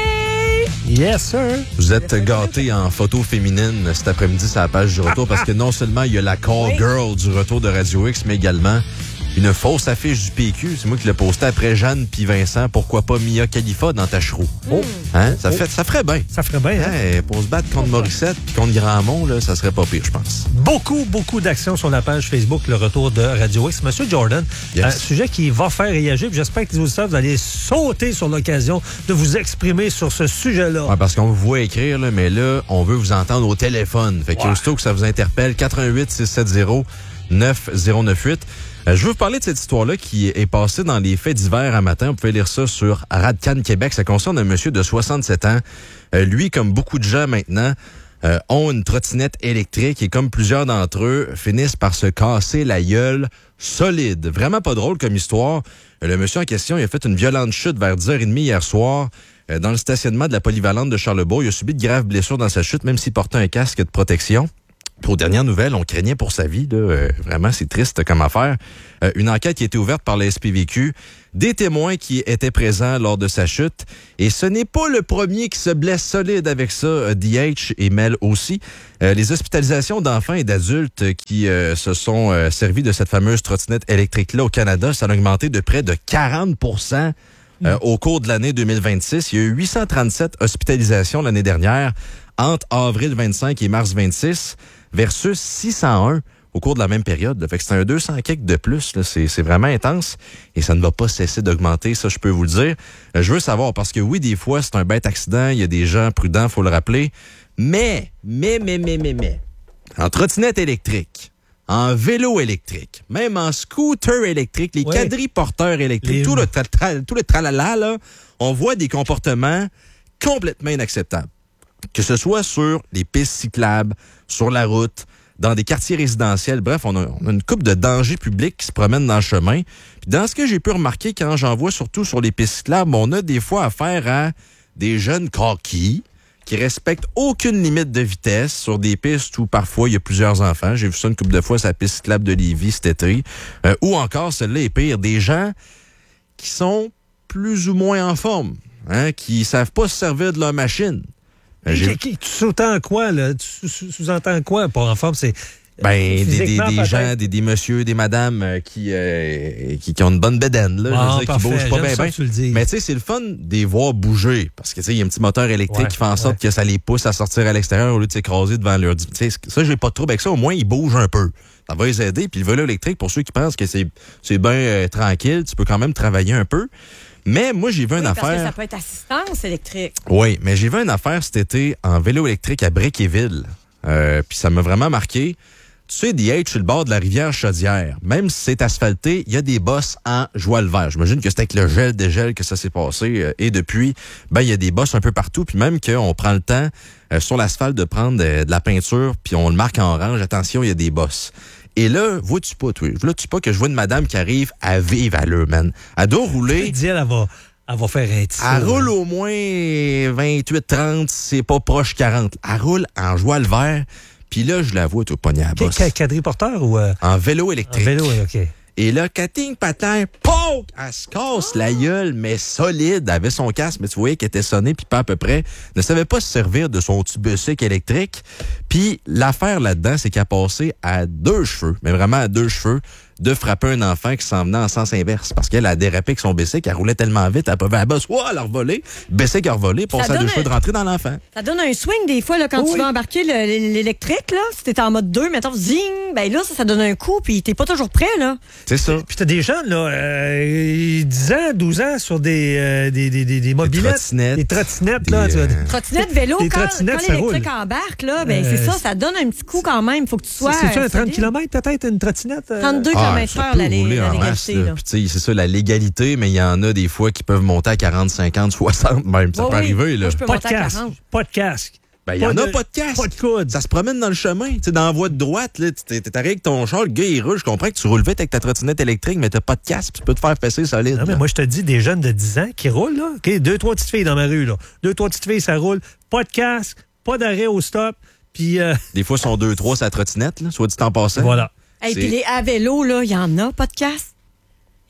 Speaker 10: Yes, sir.
Speaker 12: Vous êtes gâtés en photo féminine cet après-midi sur la page du retour parce que non seulement il y a la call girl du retour de Radio X, mais également une fausse affiche du P Q. C'est moi qui l'ai posté après Jeanne puis Vincent. Pourquoi pas Mia Khalifa dans ta chroue?
Speaker 10: Oh.
Speaker 12: Hein? Ça,
Speaker 10: Oh.
Speaker 12: fait, ça ferait bien.
Speaker 10: Ça ferait bien, hein?
Speaker 12: Hey, pour se battre contre Morissette puis contre Grandmont, là, ça serait pas pire, je pense.
Speaker 10: Beaucoup, beaucoup d'actions sur la page Facebook, le retour de Radio X. Monsieur Jordan,
Speaker 12: Yes.
Speaker 10: un sujet qui va faire réagir. Puis j'espère que les auditeurs, vous allez sauter sur l'occasion de vous exprimer sur ce sujet-là.
Speaker 12: Ouais, parce qu'on vous voit écrire, là, mais là, on veut vous entendre au téléphone. Fait que
Speaker 10: Ouais.
Speaker 12: aussitôt que ça vous interpelle, quatre un huit six sept zéro neuf zéro neuf huit. Euh, je veux vous parler de cette histoire-là qui est passée dans les faits divers un matin. Vous pouvez lire ça sur Radcan Québec. Ça concerne un monsieur de soixante-sept ans. Euh, lui, comme beaucoup de gens maintenant, euh, ont une trottinette électrique et comme plusieurs d'entre eux, finissent par se casser la gueule solide. Vraiment pas drôle comme histoire. Euh, le monsieur en question, il a fait une violente chute vers dix heures trente hier soir euh, dans le stationnement de la polyvalente de Charlebourg. Il a subi de graves blessures dans sa chute, même s'il portait un casque de protection. Puis aux dernières nouvelles, on craignait pour sa vie. Là. Euh, vraiment, c'est triste comme affaire. Euh, une enquête qui a été ouverte par la S P V Q. Des témoins qui étaient présents lors de sa chute. Et ce n'est pas le premier qui se blesse solide avec ça. euh, D H et Mel aussi. Euh, les hospitalisations d'enfants et d'adultes qui euh, se sont euh, servis de cette fameuse trottinette électrique-là au Canada, ça a augmenté de près de quarante pour cent euh, au cours de l'année deux mille vingt-six. Il y a eu huit cent trente-sept hospitalisations l'année dernière entre avril vingt-cinq et mars vingt-six. Versus six cent un au cours de la même période. Là. Fait que c'est un deux cents quelques de plus. Là. C'est, c'est vraiment intense et ça ne va pas cesser d'augmenter, ça je peux vous le dire. Euh, je veux savoir, parce que oui, des fois, c'est un bête accident, il y a des gens prudents, faut le rappeler, mais, mais, mais, mais, mais, mais, en trottinette électrique, en vélo électrique, même en scooter électrique, les
Speaker 10: Ouais.
Speaker 12: quadriporteurs électriques,
Speaker 10: Les-
Speaker 12: tout le, tra- tra- tout le tralala, là, on voit des comportements complètement inacceptables. Que ce soit sur les pistes cyclables, sur la route, dans des quartiers résidentiels. Bref, on a, on a une couple de dangers publics qui se promènent dans le chemin. Puis dans ce que j'ai pu remarquer quand j'en vois surtout sur les pistes cyclables, on a des fois affaire à des jeunes coquilles qui respectent aucune limite de vitesse sur des pistes où parfois il y a plusieurs enfants. J'ai vu ça une couple de fois sur la piste cyclable de Lévis cet été. Euh, ou encore, celle-là est pire, des gens qui sont plus ou moins en forme, hein, qui savent pas se servir de leur machine. Euh, j'ai-
Speaker 10: Qui- qui- Tu sous-entends quoi, là? Tu sous- sous-entends quoi? Pas en forme, c'est...
Speaker 12: Ben, des, des,
Speaker 10: physiquement,
Speaker 12: des
Speaker 10: peut-être.
Speaker 12: gens, des, des messieurs, des madames euh, qui, euh, qui, qui ont une bonne bédaine, là,
Speaker 10: Bon,
Speaker 12: je veux dire, qui
Speaker 10: parfait.
Speaker 12: bougent pas
Speaker 10: J'aime
Speaker 12: bien.
Speaker 10: ça
Speaker 12: Ben.
Speaker 10: que tu le dises.
Speaker 12: Mais tu sais, c'est le fun de les voir bouger. Parce que tu sais, il y a un petit moteur électrique
Speaker 10: Ouais,
Speaker 12: qui fait en sorte
Speaker 10: ouais.
Speaker 12: que ça les pousse à sortir à l'extérieur au lieu de s'écraser devant leur... Tu sais, ça, j'ai pas de trouble avec ça. Au moins, ils bougent un peu. Ça va les aider. Puis le vélo électrique, pour ceux qui pensent que c'est, c'est bien euh, tranquille, tu peux quand même travailler un peu. Mais moi, j'ai vu une
Speaker 1: Oui, parce que
Speaker 12: affaire...
Speaker 1: ça peut être assistance électrique.
Speaker 12: Oui, mais j'ai vu une affaire cet été en vélo électrique à Breakéville. Euh, puis ça m'a vraiment marqué. Tu sais, D H, sur le bord de la rivière Chaudière, même si c'est asphalté, il y a des bosses en joie le vert. J'imagine que c'est avec le gel dégel que ça s'est passé. Euh, et depuis, ben il y a des bosses un peu partout. Puis même qu'on prend le temps euh, sur l'asphalte de prendre de, de la peinture, puis on le marque en orange. Attention, il y a des bosses. Et là, vois-tu pas, toi? Vois-tu pas que je vois une madame qui arrive à vivre à l'heure, man? Elle doit rouler.
Speaker 10: Dis, elle va, elle va faire un petit.
Speaker 12: Elle roule au moins vingt-huit trente, c'est pas proche quarante. Elle roule en joie le vert. Puis là, je la vois, tout pogné à la bosse.
Speaker 10: Quadriporteur ou... Euh...
Speaker 12: En vélo électrique.
Speaker 10: En vélo, OK.
Speaker 12: Et là, Catherine Patin, poc, elle se casse la gueule, mais solide. Elle avait son casque, mais tu voyais qu'elle était sonnée, puis pas à peu près. Ne savait pas se servir de son petit bicycle électrique. Puis l'affaire là-dedans, c'est qu'elle a passé à deux cheveux, mais vraiment à deux cheveux, de frapper un enfant qui s'en venait en sens inverse. Parce qu'elle a dérapé avec son bicycle, elle roulait tellement vite, elle pouvait à la bosse, ouah, elle a revolé. Le bicycle a revolé, passé à deux
Speaker 1: donne
Speaker 12: cheveux
Speaker 1: un-
Speaker 12: de rentrer dans l'enfant.
Speaker 1: Ça donne un swing des fois là, quand
Speaker 12: Oui.
Speaker 1: tu vas embarquer le- l'électrique. Là, si t'es en mode deux, mettons, zing, ben là, ça, ça donne un coup, puis t'es pas toujours prêt. Là.
Speaker 12: C'est ça.
Speaker 10: Puis t'as des jeunes, là, euh, dix ans, douze ans, sur des, euh, des, des, des, des mobilettes.
Speaker 12: trottinettes.
Speaker 10: Des trottinettes, là.
Speaker 12: Des,
Speaker 10: tu vois.
Speaker 12: euh,
Speaker 1: Trottinette, vélo,
Speaker 10: Les
Speaker 1: quand,
Speaker 10: trottinettes,
Speaker 1: quand
Speaker 10: ça
Speaker 1: l'électrique
Speaker 10: roule.
Speaker 1: embarque, là, ben,
Speaker 10: Euh,
Speaker 1: c'est ça, ça donne un petit coup quand même. Il faut que tu sois.
Speaker 10: C'est-tu un
Speaker 1: euh,
Speaker 10: trente
Speaker 1: solide.
Speaker 10: kilomètres peut-être, une trottinette? euh?
Speaker 1: trente-deux
Speaker 12: Ah,
Speaker 1: kilomètres
Speaker 12: ça
Speaker 1: heure,
Speaker 12: peut
Speaker 1: la, lé-
Speaker 12: rouler
Speaker 1: la
Speaker 12: en masse,
Speaker 1: légalité.
Speaker 12: là.
Speaker 1: Là.
Speaker 12: Puis, tu sais, c'est ça, la légalité, mais il y en a des fois qui peuvent monter à quarante, cinquante, soixante même. Ça
Speaker 1: Oui,
Speaker 12: peut
Speaker 1: oui.
Speaker 12: arriver, là.
Speaker 1: Moi, je peux
Speaker 10: Pas de
Speaker 1: monter à
Speaker 10: casque.
Speaker 1: quarante.
Speaker 10: Pas de casque.
Speaker 12: Ben, il y en a
Speaker 10: de-
Speaker 12: pas de casque.
Speaker 10: Pas de coude.
Speaker 12: Ça se promène dans le chemin. Tu sais, dans la voie de droite, là, tu t'es arrivé avec ton char, le gars, il roule. Je comprends que tu roules vite avec ta trottinette électrique, mais t'as pas de casque, puis tu peux te faire fesser solide.
Speaker 10: Non, mais
Speaker 12: là.
Speaker 10: moi, je te dis, des jeunes de dix ans qui roulent, là. OK, deux, trois petites filles dans ma rue, là. Deux, trois petites filles, ça roule. Pas de casque, pas d'arrêt au stop. Puis, euh,
Speaker 12: Des fois, ils sont deux, trois sur la trottinette, là, soit dit en passant.
Speaker 10: voilà.
Speaker 1: Et
Speaker 12: C'est-
Speaker 1: puis les à vélo, là, il y en a, pas de casse.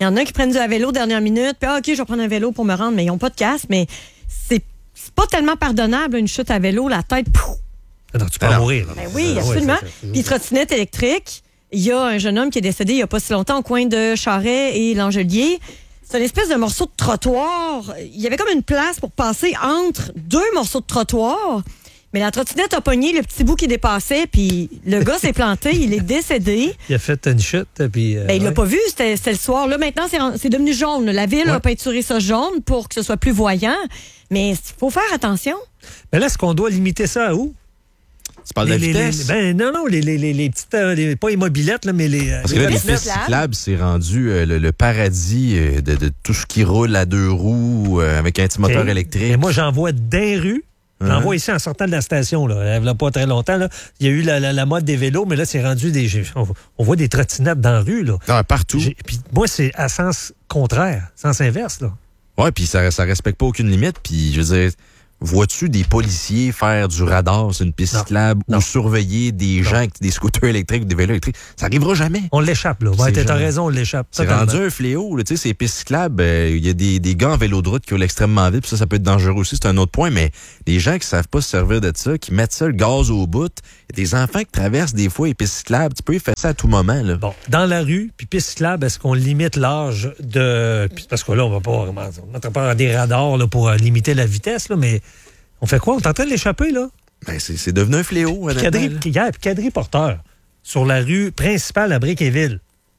Speaker 1: Il y en a qui prennent du à vélo dernière minute, puis ah, OK, je vais prendre un vélo pour me rendre, mais ils n'ont pas de casque. Mais c'est, c'est pas tellement pardonnable, une chute à vélo, la tête, pouf!
Speaker 10: Alors, tu peux en mourir.
Speaker 1: Ben oui, absolument. Puis trottinette électrique, il y a un jeune homme qui est décédé il n'y a pas si longtemps au coin de Charest et Langelier. C'est une espèce de morceau de trottoir. Il y avait comme une place pour passer entre deux morceaux de trottoir. Mais la trottinette a pogné le petit bout qui dépassait, puis le gars s'est planté, il est décédé.
Speaker 10: Il a fait une chute, puis... Euh,
Speaker 1: ben, il
Speaker 10: ouais.
Speaker 1: l'a pas vu, c'était, c'était le soir. Là, maintenant, c'est, c'est devenu jaune. La ville ouais. a peinturé ça jaune pour que ce soit plus voyant. Mais il faut faire attention.
Speaker 10: Mais là, est-ce qu'on doit limiter ça à où?
Speaker 12: Tu parles de la
Speaker 10: les,
Speaker 12: vitesse?
Speaker 10: Les, ben non, non, les, les, les, les petites... Euh, les, pas les mobilettes, là, mais les...
Speaker 12: Parce
Speaker 10: les
Speaker 12: que là, les pistes cyclables, c'est rendu euh, le, le paradis euh, de, de tout ce qui roule à deux roues euh, avec un petit moteur okay. électrique.
Speaker 10: Et moi, j'en vois d'un rue. J'en vois ici en sortant de la station, là. Il n'y a pas très longtemps, là. Il y a eu la, la, la mode des vélos, mais là, c'est rendu des. On, on voit des trottinettes dans la rue, là.
Speaker 12: Ah, partout.
Speaker 10: Puis moi, c'est à sens contraire, sens inverse, là.
Speaker 12: Ouais, puis ça, ça respecte pas aucune limite. Puis, je veux dire, vois-tu des policiers faire du radar sur une piste cyclable ou surveiller des non. gens avec des scooters électriques ou des vélos électriques? Ça arrivera jamais.
Speaker 10: On l'échappe, là. Ouais, t'as raison, on l'échappe.
Speaker 12: C'est rendu un fléau, là. Tu sais, ces pistes cyclables, il euh, y a des, des gars en vélo de route qui roulent extrêmement vite, puis ça, ça peut être dangereux aussi, c'est un autre point, mais les gens qui savent pas se servir de ça, qui mettent ça le gaz au bout, il y a des enfants qui traversent des fois les pistes cyclables, tu peux y faire ça à tout moment, là.
Speaker 10: Bon, dans la rue, puis piste cyclable, est-ce qu'on limite l'âge de... Parce que là, on va pas... On ne mettra pas des radars là, pour limiter la vitesse, là, mais... On fait quoi? On est en train de l'échapper, là?
Speaker 12: Ben, c'est, c'est devenu un fléau.
Speaker 10: Quadri porteur sur la rue principale à Briqueville.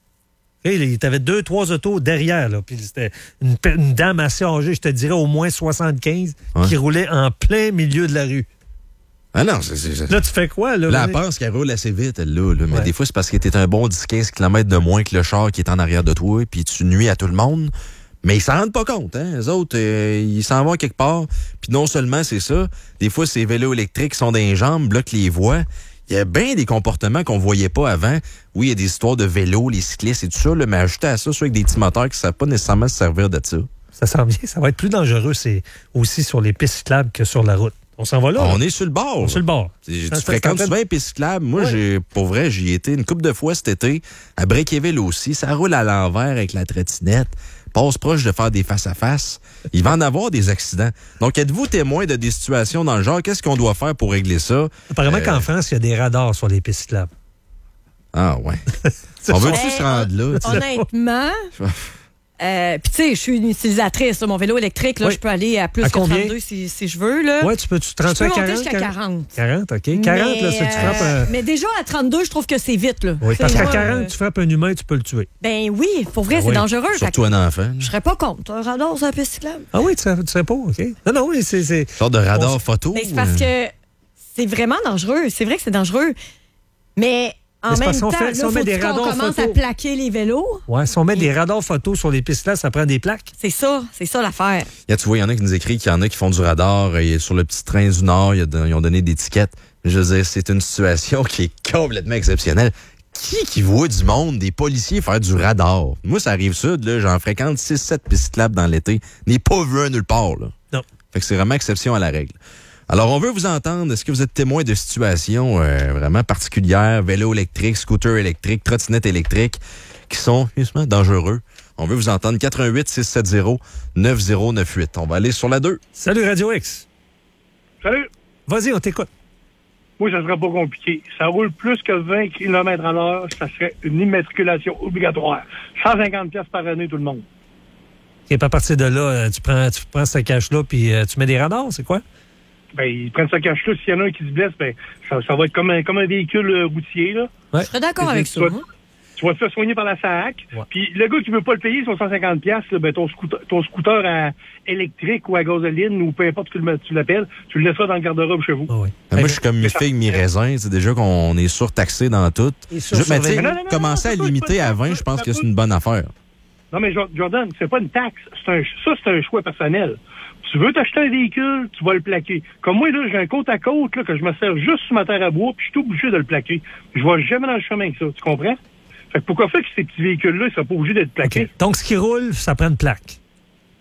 Speaker 10: Tu avais deux, trois autos derrière, là. Puis c'était une, une dame assez âgée, je te dirais au moins soixante-quinze, ouais. qui roulait en plein milieu de la rue.
Speaker 12: Ah non, c'est... c'est...
Speaker 10: Là, tu fais quoi, là?
Speaker 12: Là, elle pense qu'elle roule assez vite, elle, là. là. Mais ouais. des fois, c'est parce que t'es un bon dix à quinze kilomètres de moins que le char qui est en arrière de toi, puis tu nuis à tout le monde. Mais ils s'en rendent pas compte, hein. Les autres, euh, ils s'en vont quelque part. Puis non seulement c'est ça, des fois, ces vélos électriques qui sont dans les jambes, bloquent les voies. Il y a bien des comportements qu'on voyait pas avant. Oui, il y a des histoires de vélos, les cyclistes et tout ça, là, mais ajouter à ça, ceux avec des petits moteurs qui ne savent pas nécessairement se servir de ça.
Speaker 10: Ça sent bien. Ça va être plus dangereux, c'est aussi sur les pistes cyclables que sur la route. On s'en va là.
Speaker 12: On
Speaker 10: là.
Speaker 12: est sur le bord.
Speaker 10: On est sur le bord.
Speaker 12: Tu fréquentes souvent les pistes cyclables. Moi, ouais. j'ai, pour vrai, j'y ai été une couple de fois cet été. À Briqueville aussi. Ça roule à l'envers avec la trottinette. Passe proche de faire des face-à-face. Il va en avoir des accidents. Donc, êtes-vous témoin de des situations dans le genre? Qu'est-ce qu'on doit faire pour régler ça?
Speaker 10: Apparemment
Speaker 12: euh...
Speaker 10: qu'en France, il y a des radars sur les pistes cyclables.
Speaker 12: Ah, ouais. On veut-tu se rendre là?
Speaker 1: Honnêtement... Euh, Puis tu sais, je suis une utilisatrice. Là, mon vélo électrique, là, oui. je peux aller à plus
Speaker 10: à
Speaker 1: que trente-deux si, si je veux.
Speaker 10: Oui, tu peux tu trente
Speaker 1: je peux
Speaker 10: à quarante,
Speaker 1: monter jusqu'à quarante.
Speaker 10: quarante, OK. quarante,
Speaker 1: mais,
Speaker 10: là, ça, tu frappes...
Speaker 1: Euh... Mais déjà, à trente-deux, je trouve que c'est vite. Là.
Speaker 10: Oui,
Speaker 1: c'est
Speaker 10: parce qu'à
Speaker 1: moi,
Speaker 10: quarante,
Speaker 1: euh...
Speaker 10: tu frappes un humain, tu peux le tuer.
Speaker 1: Ben oui, pour vrai, ah, c'est
Speaker 10: oui.
Speaker 1: dangereux.
Speaker 12: Surtout un enfant.
Speaker 1: Je serais pas contre. Un radar sur la piste cyclable.
Speaker 10: Ah oui, tu ne serais pas, OK. Non, non, oui, c'est... c'est...
Speaker 12: Une sorte de radar On... photo.
Speaker 1: Mais c'est parce que c'est vraiment dangereux. C'est vrai que c'est dangereux. Mais... En
Speaker 10: mais
Speaker 1: même temps,
Speaker 10: fait,
Speaker 1: là,
Speaker 10: si on met des radars
Speaker 1: on commence
Speaker 10: photos.
Speaker 1: à plaquer les vélos.
Speaker 10: Oui, si on met des radars photos sur les pistes-là, ça prend des plaques.
Speaker 1: C'est ça, c'est ça l'affaire.
Speaker 12: Là, tu vois, il y en a qui nous écrivent qu'il y en a qui font du radar. Et sur le petit train du Nord, ils ont donné des tickets. Je veux dire, c'est une situation qui est complètement exceptionnelle. Qui qui voit du monde, des policiers faire du radar? Moi, ça arrive sud, là, j'en fréquente six sept pistes cyclables dans l'été. N'est pas vu un nulle part, là.
Speaker 10: Non.
Speaker 12: Fait que c'est vraiment exception à la règle. Alors, on veut vous entendre. Est-ce que vous êtes témoin de situations euh, vraiment particulières, vélo électrique, scooter électrique, trottinette électrique, qui sont justement dangereux? On veut vous entendre. quatre un huit, six sept zéro, neuf zéro neuf huit. On va aller sur la deux.
Speaker 10: Salut, Radio X.
Speaker 2: Salut.
Speaker 10: Vas-y, on t'écoute.
Speaker 2: Moi, ça serait pas compliqué. Ça roule plus que vingt kilomètres à l'heure, ça serait une immatriculation obligatoire. cent cinquante dollars par année, tout le monde.
Speaker 10: Et à partir de là, tu prends, tu prends ce cash-là puis euh, tu mets des radars, c'est quoi?
Speaker 2: Ben, ils prennent ce cash-là. S'il y en a un qui se blesse, ben, ça, ça va être comme un, comme un véhicule euh, routier, là.
Speaker 10: Ouais.
Speaker 1: Je serais d'accord avec ça.
Speaker 2: Tu vas, tu vas te faire soigner par la S A C. Ouais. Puis le gars qui veut pas le payer, son cent cinquante dollars, là, ben, ton scooter, ton scooter à électrique ou à gasoline ou peu importe ce que tu l'appelles, tu le laisseras dans le garde-robe chez vous.
Speaker 10: Oh oui.
Speaker 12: Ben, moi, je suis comme mi figue, mi raisin. C'est déjà qu'on est surtaxé dans tout. Je, mais tu sais, commencer à limiter à vingt, je pense que c'est une bonne affaire.
Speaker 2: Non, mais Jordan, c'est pas une taxe. C'est un, ça, c'est un choix personnel. Tu veux t'acheter un véhicule, tu vas le plaquer. Comme moi, là, j'ai un côte à côte, là, que je me sers juste sur ma terre à bois, puis je suis obligé de le plaquer. Je vais jamais dans le chemin avec ça, tu comprends? Fait que pourquoi faire que ces petits véhicules-là, ils sont pas obligés d'être plaqués?
Speaker 10: Okay. Donc, ce qui roule, ça prend une plaque.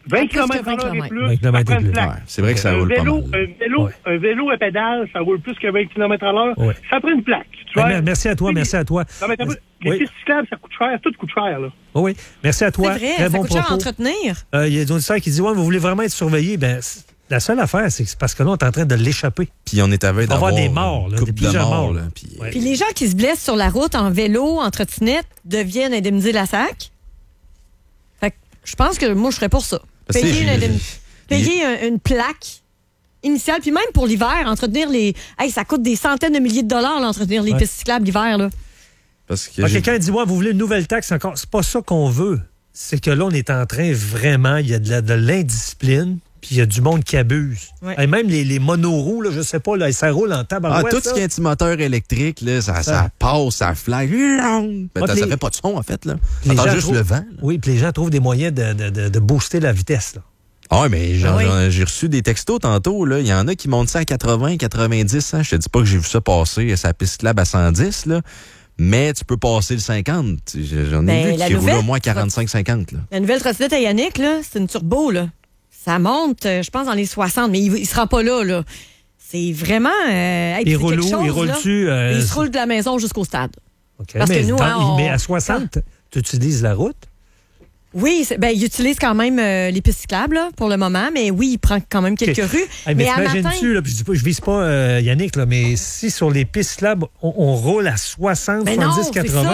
Speaker 2: vingt kilomètres à l'heure et plus,
Speaker 10: vingt kilomètres
Speaker 2: ça
Speaker 10: et
Speaker 2: prend une
Speaker 10: plus.
Speaker 2: plaque.
Speaker 12: Ouais, c'est vrai que ça
Speaker 2: un
Speaker 12: roule
Speaker 2: vélo,
Speaker 12: pas mal.
Speaker 2: Un vélo,
Speaker 10: Ouais.
Speaker 2: un vélo à pédale, ça roule plus que vingt kilomètres à l'heure.
Speaker 10: Ouais.
Speaker 2: Ça prend une plaque. Tu
Speaker 10: Ben,
Speaker 2: vois?
Speaker 10: merci à toi, merci à toi.
Speaker 2: Non, mais t'as vu, les
Speaker 10: Oui.
Speaker 2: pistes cyclables, ça coûte cher. Tout coûte cher, là.
Speaker 10: Oh oui, merci à toi.
Speaker 1: C'est vrai,
Speaker 10: Très
Speaker 1: ça
Speaker 10: bon
Speaker 1: coûte cher à
Speaker 10: propos.
Speaker 1: entretenir.
Speaker 10: Euh, Il y a des auditeurs qui disent, ouais, vous voulez vraiment être surveillé? Ben, c'est- la seule affaire, c'est que c'est parce que là, on est en train de l'échapper.
Speaker 12: Puis on est à veille
Speaker 10: Il va y avoir
Speaker 12: d'avoir
Speaker 10: des morts, là,
Speaker 12: une couple
Speaker 10: des
Speaker 12: de
Speaker 10: plusieurs
Speaker 12: morts.
Speaker 10: morts,
Speaker 12: là,
Speaker 10: là.
Speaker 12: puis-
Speaker 10: Ouais.
Speaker 1: Puis les gens qui se blessent sur la route en vélo, en trottinette, deviennent indemnisés la S A C. Fait que je pense que moi, je serais pour ça.
Speaker 12: Parce que
Speaker 1: Payer, une,
Speaker 12: j'ai-
Speaker 1: indemn- payer un- une plaque initiale, puis même pour l'hiver, entretenir les... Hey, ça coûte des centaines de milliers de dollars, là, entretenir les
Speaker 10: Ouais.
Speaker 1: pistes cyclables l'hiver, là.
Speaker 12: Parce que
Speaker 10: Ah,
Speaker 12: j'ai-
Speaker 10: quelqu'un dit, ouais, vous voulez une nouvelle taxe encore? C'est pas ça qu'on veut. C'est que là, on est en train vraiment, il y a de, la- de l'indiscipline, puis il y a du monde qui abuse.
Speaker 1: Ouais.
Speaker 10: Et même les, les monoroues, là, je sais pas, là, ça roule en
Speaker 12: Ah,
Speaker 10: tabarouette.
Speaker 12: tout ce
Speaker 10: ça.
Speaker 12: qui est anti-moteur électrique, là, ça, ça.
Speaker 10: Ça.
Speaker 12: passe, ça fly. Ben,
Speaker 10: Ouais,
Speaker 12: ça
Speaker 10: les-
Speaker 12: fait pas de son, en fait. Là.
Speaker 10: Les
Speaker 12: T'entends
Speaker 10: gens
Speaker 12: juste
Speaker 10: trouvent-
Speaker 12: le vent. là.
Speaker 10: Oui, puis les gens trouvent des moyens de, de, de, de booster la vitesse. Là.
Speaker 12: Ah ouais, mais genre,
Speaker 1: Ah oui.
Speaker 12: j'en- j'ai reçu des textos tantôt. Là. Il y en a qui montent ça à quatre-vingts, quatre-vingt-dix. Hein. Je te dis pas que j'ai vu ça passer, sa piste cyclable à cent dix, là. Mais tu peux passer le cinquante. J'en ai
Speaker 1: Ben,
Speaker 12: vu
Speaker 1: la
Speaker 12: qui roulent
Speaker 1: nouvelle-
Speaker 12: au moins quarante-cinq cinquante. Là.
Speaker 1: La nouvelle trottinette à Yannick, là, c'est une turbo, là. Ça monte, euh, je pense, dans les soixante, mais il, il sera pas là, là. C'est vraiment... Euh, hey,
Speaker 10: Il
Speaker 1: c'est
Speaker 10: roule
Speaker 1: quelque
Speaker 10: où?
Speaker 1: chose,
Speaker 10: Il roule-tu,
Speaker 1: là.
Speaker 10: euh,
Speaker 1: Il se roule de la maison jusqu'au stade.
Speaker 10: OK.
Speaker 1: Parce
Speaker 10: mais,
Speaker 1: que nous,
Speaker 10: dans-
Speaker 1: hein, on-
Speaker 10: mais à soixante, tu utilises la route?
Speaker 1: Oui, c'est- ben, il utilise quand même euh, les pistes cyclables là, pour le moment, mais oui, il prend quand même quelques
Speaker 10: OK.
Speaker 1: rues.
Speaker 10: Hey,
Speaker 1: mais
Speaker 10: mais
Speaker 1: à matin,
Speaker 10: t'imagines-tu, là, puis je dis pas, je vise pas euh, Yannick, là, mais si sur les pistes cyclables, on, on roule à soixante,
Speaker 1: Ben non,
Speaker 10: soixante-dix,
Speaker 1: c'est
Speaker 10: quatre-vingts,
Speaker 1: ça.